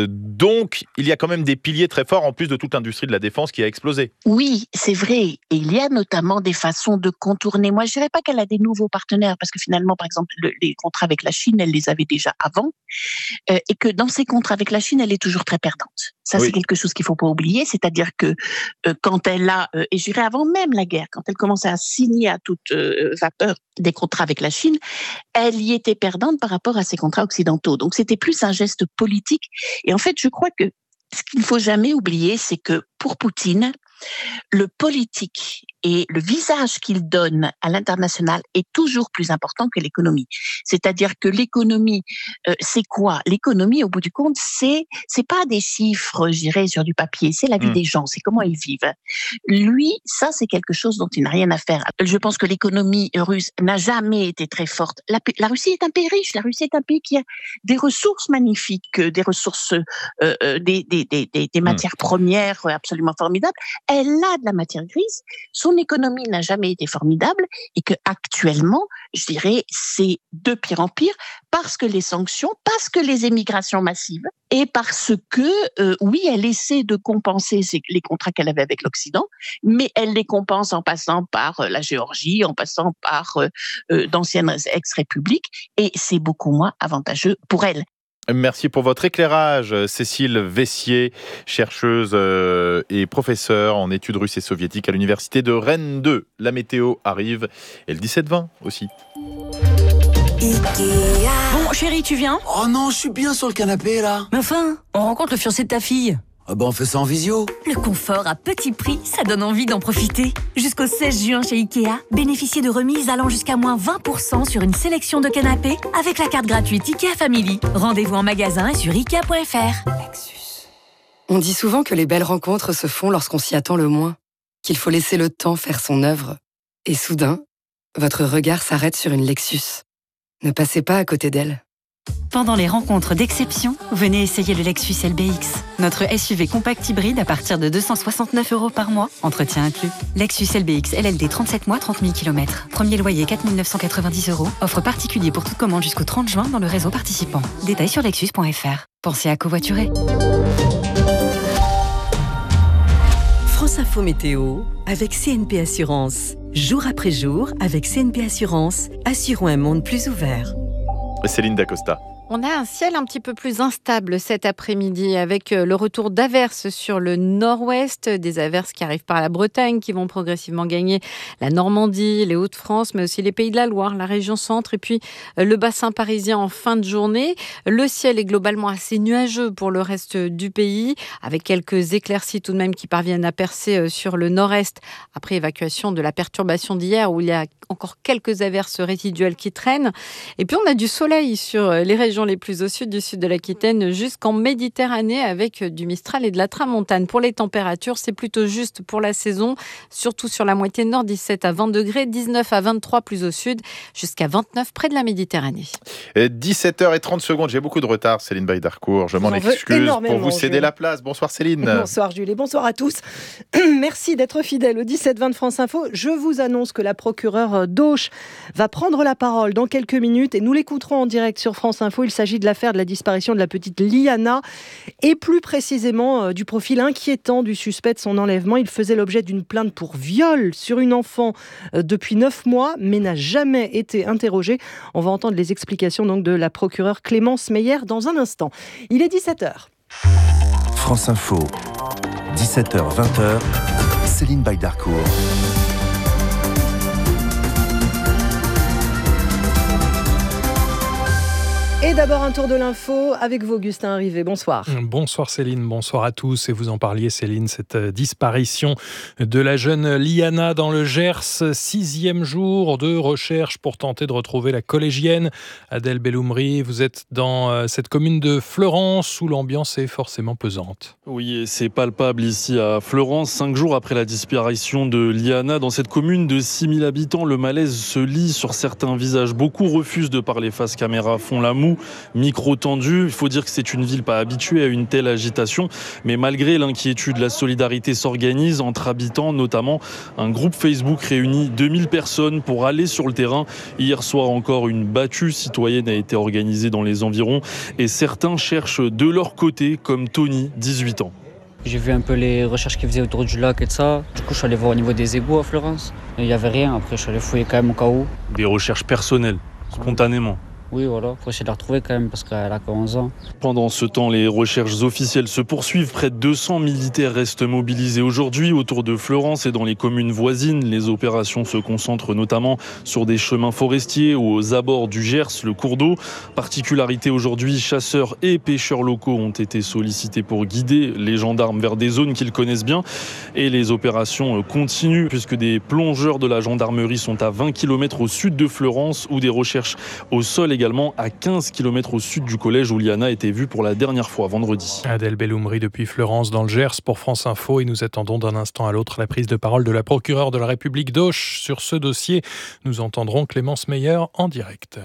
Donc, il y a quand même des piliers très forts, en plus de toute l'industrie de la défense qui a explosé. Oui, c'est vrai. Et il y a notamment des façons de contourner. Moi, je dirais pas qu'elle a des nouveaux partenaires, parce que finalement, par exemple, les contrats avec la Chine, elle les avait déjà avant. Et que dans ces contrats avec la Chine, elle est toujours très perdante. Ça, c'est quelque chose qu'il faut pas oublier. C'est-à-dire que quand elle a, et je dirais avant même la guerre, quand elle commençait à signer à toute vapeur des contrats avec la Chine, elle y était perdante par rapport à ces contrats occidentaux. Donc, c'était plus un geste politique. Et en fait, je crois que ce qu'il ne faut jamais oublier, c'est que pour Poutine, le politique et le visage qu'il donne à l'international est toujours plus important que l'économie. C'est-à-dire que l'économie, c'est quoi ? L'économie, au bout du compte, c'est pas des chiffres, je dirais, sur du papier, c'est la vie des gens, c'est comment ils vivent. Lui, ça, c'est quelque chose dont il n'a rien à faire. Je pense que l'économie russe n'a jamais été très forte. La Russie est un pays riche, la Russie est un pays qui a des ressources magnifiques, des ressources, des matières premières absolument formidables. Elle a de la matière grise, son économie n'a jamais été formidable et que actuellement, je dirais, c'est de pire en pire parce que les sanctions, parce que les émigrations massives et parce que, oui, elle essaie de compenser les contrats qu'elle avait avec l'Occident, mais elle les compense en passant par la Géorgie, en passant par d'anciennes ex-républiques et c'est beaucoup moins avantageux pour elle. Merci pour votre éclairage, Cécile Vessier, chercheuse et professeure en études russes et soviétiques à l'université de Rennes 2. La météo arrive et le 17-20 aussi. Bon, chérie, tu viens ? Oh non, je suis bien sur le canapé là. Mais enfin, on rencontre le fiancé de ta fille. Ah bah on fait ça en visio. Le confort à petit prix, ça donne envie d'en profiter. Jusqu'au 16 juin chez Ikea, bénéficiez de remises allant jusqu'à moins 20% sur une sélection de canapés avec la carte gratuite Ikea Family. Rendez-vous en magasin et sur Ikea.fr. On dit souvent que les belles rencontres se font lorsqu'on s'y attend le moins, qu'il faut laisser le temps faire son œuvre. Et soudain, votre regard s'arrête sur une Lexus. Ne passez pas à côté d'elle. Pendant les rencontres d'exception, venez essayer le Lexus LBX. Notre SUV compact hybride à partir de 269 € par mois, entretien inclus. Lexus LBX LLD 37 mois, 30 000 km. Premier loyer 4 990 €. Offre particulier pour toute commande jusqu'au 30 juin dans le réseau participant. Détails sur lexus.fr. Pensez à covoiturer. France Info Météo avec CNP Assurance. Jour après jour, avec CNP Assurance, assurons un monde plus ouvert. Céline Dacosta. On a un ciel un petit peu plus instable cet après-midi avec le retour d'averses sur le nord-ouest, des averses qui arrivent par la Bretagne, qui vont progressivement gagner la Normandie, les Hauts-de-France, mais aussi les Pays de la Loire, la région centre et puis le bassin parisien en fin de journée. Le ciel est globalement assez nuageux pour le reste du pays, avec quelques éclaircies tout de même qui parviennent à percer sur le nord-est après évacuation de la perturbation d'hier où il y a encore quelques averses résiduelles qui traînent. Et puis on a du soleil sur les régions les plus au sud, du sud de l'Aquitaine jusqu'en Méditerranée avec du Mistral et de la Tramontane. Pour les températures, c'est plutôt juste pour la saison, surtout sur la moitié nord, 17 à 20 degrés, 19 à 23 plus au sud, jusqu'à 29 près de la Méditerranée. 17h30, j'ai beaucoup de retard, Céline Baydarcourt, je m'en excuse pour vous céder la place. Bonsoir Céline. Bonsoir Jules et bonsoir à tous. Merci d'être fidèles au 17-20 de France Info. Je vous annonce que la procureure d'Auch va prendre la parole dans quelques minutes et nous l'écouterons en direct sur France Info. Il s'agit de l'affaire de la disparition de la petite Liana et plus précisément du profil inquiétant du suspect de son enlèvement. Il faisait l'objet d'une plainte pour viol sur une enfant depuis 9 mois mais n'a jamais été interrogé. On va entendre les explications donc de la procureure Clémence Meyer dans un instant. Il est 17h. France Info, 17h-20h, Céline Baydarcourt. Et d'abord un tour de l'info avec vous, Augustin Rivet. Bonsoir. Bonsoir Céline, bonsoir à tous. Et vous en parliez Céline, cette disparition de la jeune Liana dans le Gers. 6e jour de recherche pour tenter de retrouver la collégienne Adèle Belloumri. Vous êtes dans cette commune de Fleurance où l'ambiance est forcément pesante. Oui, et c'est palpable ici à Fleurance. 5 jours après la disparition de Liana, dans cette commune de 6000 habitants, le malaise se lit sur certains visages. Beaucoup refusent de parler face caméra, font la moue. Micro tendu, il faut dire que c'est une ville pas habituée à une telle agitation, mais malgré l'inquiétude, la solidarité s'organise entre habitants, notamment un groupe Facebook réunit 2000 personnes pour aller sur le terrain. Hier soir encore, une battue citoyenne a été organisée dans les environs et certains cherchent de leur côté, comme Tony, 18 ans. J'ai vu un peu les recherches qu'ils faisaient autour du lac et de ça. Du coup, je suis allé voir au niveau des égouts à Fleurance. Il n'y avait rien, après je suis allé fouiller quand même au cas où. Des recherches personnelles, spontanément. Oui, voilà, faut essayer de la retrouver quand même parce qu'elle a que 11 ans. Pendant ce temps, les recherches officielles se poursuivent. Près de 200 militaires restent mobilisés aujourd'hui autour de Fleurance et dans les communes voisines. Les opérations se concentrent notamment sur des chemins forestiers ou aux abords du Gers, le cours d'eau. Particularité aujourd'hui, chasseurs et pêcheurs locaux ont été sollicités pour guider les gendarmes vers des zones qu'ils connaissent bien. Et les opérations continuent puisque des plongeurs de la gendarmerie sont à 20 km au sud de Fleurance où des recherches au sol également à 15 km au sud du collège où Liana était vue pour la dernière fois vendredi. Adèle Belloumri depuis Fleurance dans le Gers pour France Info et nous attendons d'un instant à l'autre la prise de parole de la procureure de la République d'Auch sur ce dossier. Nous entendrons Clémence Meyer en direct.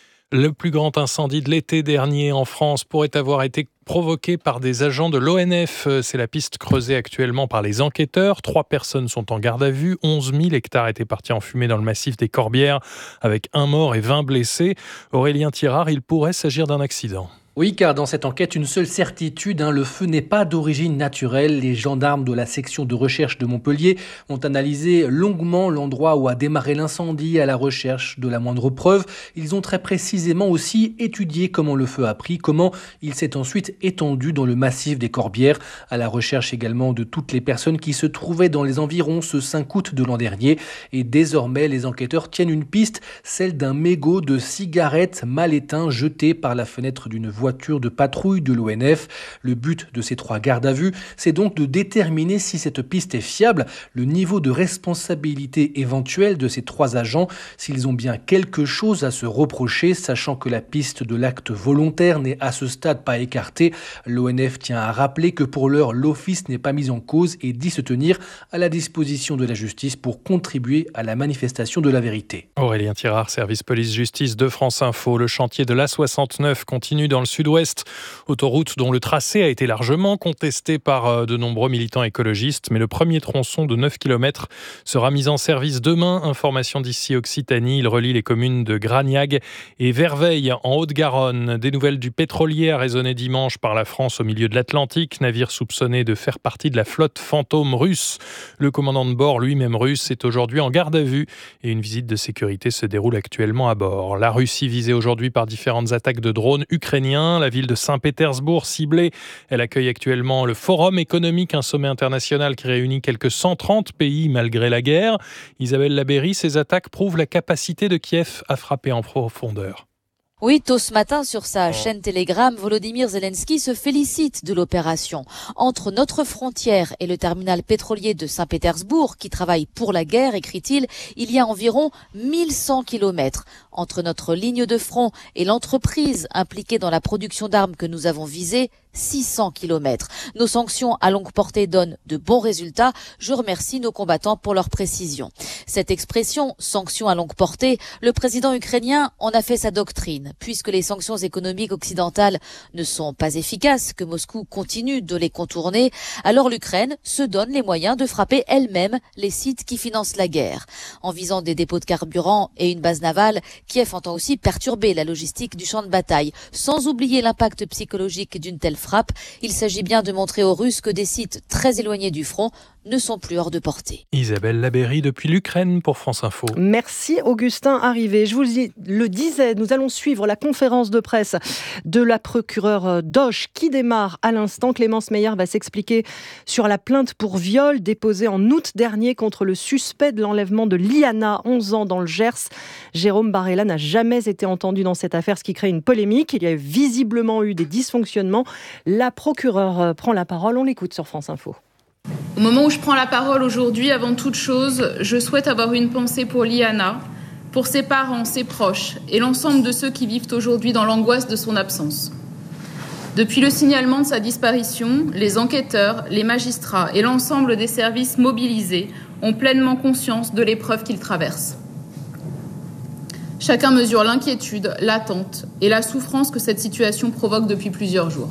Le plus grand incendie de l'été dernier en France pourrait avoir été provoqué par des agents de l'ONF. C'est la piste creusée actuellement par les enquêteurs. 3 personnes sont en garde à vue. 11 000 hectares étaient partis en fumée dans le massif des Corbières avec 1 mort et 20 blessés. Aurélien Thirard, il pourrait s'agir d'un accident. Oui, car dans cette enquête, une seule certitude, le feu n'est pas d'origine naturelle. Les gendarmes de la section de recherche de Montpellier ont analysé longuement l'endroit où a démarré l'incendie à la recherche de la moindre preuve. Ils ont très précisément aussi étudié comment le feu a pris, comment il s'est ensuite étendu dans le massif des Corbières, à la recherche également de toutes les personnes qui se trouvaient dans les environs ce 5 août de l'an dernier. Et désormais, les enquêteurs tiennent une piste, celle d'un mégot de cigarette mal éteint jeté par la fenêtre d'une voiture de patrouille de l'ONF. Le but de ces 3 gardes à vue, c'est donc de déterminer si cette piste est fiable, le niveau de responsabilité éventuel de ces 3 agents, s'ils ont bien quelque chose à se reprocher, sachant que la piste de l'acte volontaire n'est à ce stade pas écartée. liberté. L'ONF tient à rappeler que pour l'heure, l'office n'est pas mis en cause et dit se tenir à la disposition de la justice pour contribuer à la manifestation de la vérité. Aurélien Tirard, service police-justice de France Info. Le chantier de l'A69 continue dans le sud-ouest. Autoroute dont le tracé a été largement contesté par de nombreux militants écologistes. Mais le premier tronçon de 9 km sera mis en service demain. Information d'ici Occitanie. Il relie les communes de Gragnag et Verveil en Haute-Garonne. Des nouvelles du pétrolier arraisonné dimanche par la France au milieu de l'Atlantique. Navire soupçonné de faire partie de la flotte fantôme russe. Le commandant de bord, lui-même russe, est aujourd'hui en garde à vue et une visite de sécurité se déroule actuellement à bord. La Russie visée aujourd'hui par différentes attaques de drones ukrainiens. La ville de Saint-Pétersbourg ciblée. Elle accueille actuellement le Forum économique, un sommet international qui réunit quelques 130 pays malgré la guerre. Isabelle Labéry, ces attaques prouvent la capacité de Kiev à frapper en profondeur. Oui, tôt ce matin, sur sa chaîne Telegram, Volodymyr Zelensky se félicite de l'opération. Entre notre frontière et le terminal pétrolier de Saint-Pétersbourg, qui travaille pour la guerre, écrit-il, il y a environ 1100 kilomètres. Entre notre ligne de front et l'entreprise impliquée dans la production d'armes que nous avons visée, 600 kilomètres. Nos sanctions à longue portée donnent de bons résultats. Je remercie nos combattants pour leur précision. Cette expression, sanctions à longue portée, le président ukrainien en a fait sa doctrine. Puisque les sanctions économiques occidentales ne sont pas efficaces, que Moscou continue de les contourner, alors l'Ukraine se donne les moyens de frapper elle-même les sites qui financent la guerre. En visant des dépôts de carburant et une base navale, Kiev entend aussi perturber la logistique du champ de bataille. Sans oublier l'impact psychologique d'une telle frappe, il s'agit bien de montrer aux Russes que des sites très éloignés du front ne sont plus hors de portée. Isabelle Labéry depuis l'Ukraine pour France Info. Merci Augustin Arrivé. Je vous le disais, nous allons suivre la conférence de presse de la procureure Doche qui démarre à l'instant. Clémence Meyer va s'expliquer sur la plainte pour viol déposée en août dernier contre le suspect de l'enlèvement de Liana, 11 ans, dans le Gers. Jérôme Barella n'a jamais été entendu dans cette affaire, ce qui crée une polémique. Il y a visiblement eu des dysfonctionnements. La procureure prend la parole. On l'écoute sur France Info. Au moment où je prends la parole aujourd'hui, avant toute chose, je souhaite avoir une pensée pour Liana, pour ses parents, ses proches et l'ensemble de ceux qui vivent aujourd'hui dans l'angoisse de son absence. Depuis le signalement de sa disparition, les enquêteurs, les magistrats et l'ensemble des services mobilisés ont pleinement conscience de l'épreuve qu'ils traversent. Chacun mesure l'inquiétude, l'attente et la souffrance que cette situation provoque depuis plusieurs jours.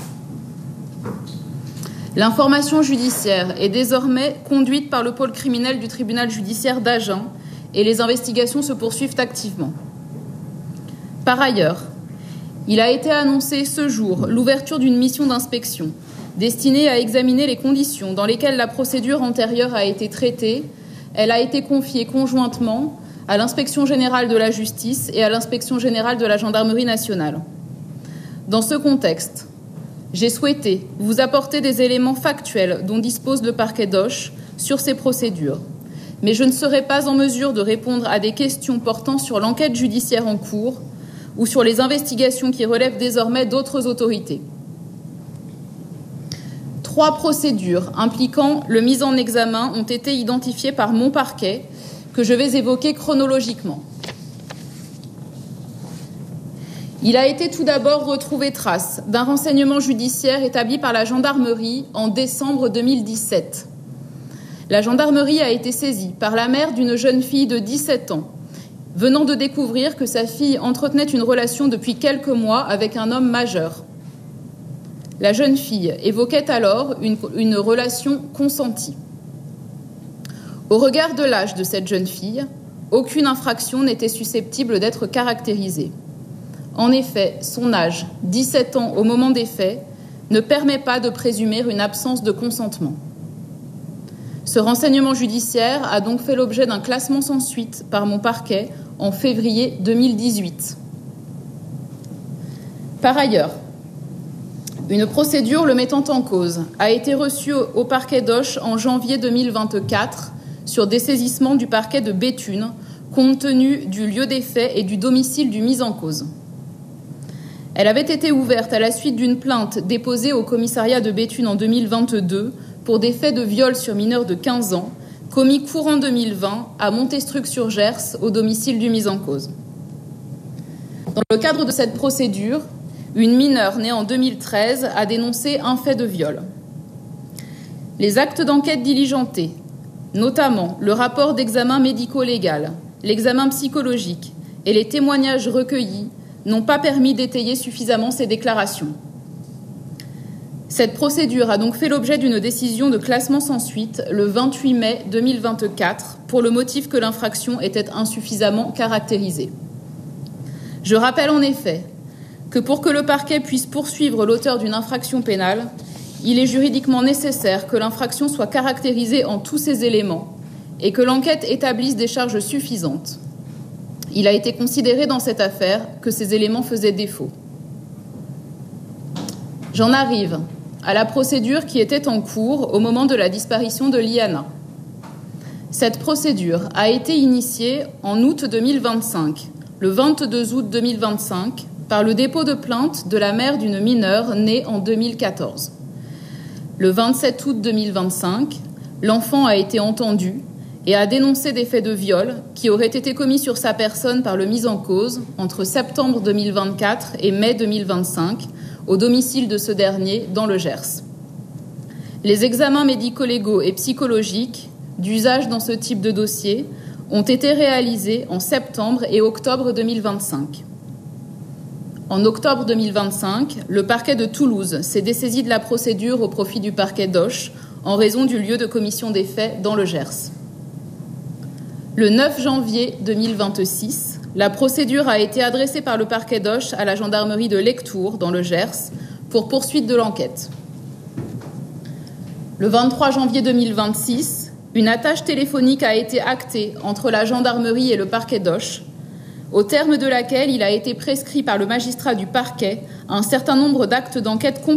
L'information judiciaire est désormais conduite par le pôle criminel du tribunal judiciaire d'Agen et les investigations se poursuivent activement. Par ailleurs, il a été annoncé ce jour l'ouverture d'une mission d'inspection destinée à examiner les conditions dans lesquelles la procédure antérieure a été traitée. Elle a été confiée conjointement à l'Inspection générale de la justice et à l'Inspection générale de la gendarmerie nationale. Dans ce contexte, j'ai souhaité vous apporter des éléments factuels dont dispose le parquet d'Auch sur ces procédures. Mais je ne serai pas en mesure de répondre à des questions portant sur l'enquête judiciaire en cours ou sur les investigations qui relèvent désormais d'autres autorités. 3 procédures impliquant le mis en examen ont été identifiées par mon parquet que je vais évoquer chronologiquement. Il a été tout d'abord retrouvé trace d'un renseignement judiciaire établi par la gendarmerie en décembre 2017. La gendarmerie a été saisie par la mère d'une jeune fille de 17 ans, venant de découvrir que sa fille entretenait une relation depuis quelques mois avec un homme majeur. La jeune fille évoquait alors une relation consentie. Au regard de l'âge de cette jeune fille, aucune infraction n'était susceptible d'être caractérisée. En effet, son âge, 17 ans au moment des faits, ne permet pas de présumer une absence de consentement. Ce renseignement judiciaire a donc fait l'objet d'un classement sans suite par mon parquet en février 2018. Par ailleurs, une procédure le mettant en cause a été reçue au parquet d'Auch en janvier 2024 sur dessaisissement du parquet de Béthune, compte tenu du lieu des faits et du domicile du mis en cause. Elle avait été ouverte à la suite d'une plainte déposée au commissariat de Béthune en 2022 pour des faits de viol sur mineur de 15 ans, commis courant 2020 à Montestruc-sur-Gers, au domicile du mis en cause. Dans le cadre de cette procédure, Une mineure née en 2013 a dénoncé un fait de viol. Les actes d'enquête diligentés, notamment le rapport d'examen médico-légal, l'examen psychologique et les témoignages recueillis, n'ont pas permis d'étayer suffisamment ces déclarations. Cette procédure a donc fait l'objet d'une décision de classement sans suite le 28 mai 2024 pour le motif que l'infraction était insuffisamment caractérisée. Je rappelle en effet que pour que le parquet puisse poursuivre l'auteur d'une infraction pénale, il est juridiquement nécessaire que l'infraction soit caractérisée en tous ses éléments et que l'enquête établisse des charges suffisantes. Il a été considéré dans cette affaire que ces éléments faisaient défaut. J'en arrive à la procédure qui était en cours au moment de la disparition de Liana. Cette procédure a été initiée en août 2025, le 22 août 2025, par le dépôt de plainte de la mère d'une mineure née en 2014. Le 27 août 2025, l'enfant a été entendu et a dénoncé des faits de viol qui auraient été commis sur sa personne par le mis en cause entre septembre 2024 et mai 2025, au domicile de ce dernier dans le Gers. Les examens médico-légaux et psychologiques d'usage dans ce type de dossier ont été réalisés en septembre et octobre 2025. En octobre 2025, le parquet de Toulouse s'est dessaisi de la procédure au profit du parquet d'Auch en raison du lieu de commission des faits dans le Gers. Le 9 janvier 2026, la procédure a été adressée par le parquet d'Auch à la gendarmerie de Lectoure, dans le Gers, pour poursuite de l'enquête. Le 23 janvier 2026, une attache téléphonique a été actée entre la gendarmerie et le parquet d'Auch, au terme de laquelle il a été prescrit par le magistrat du parquet un certain nombre d'actes d'enquête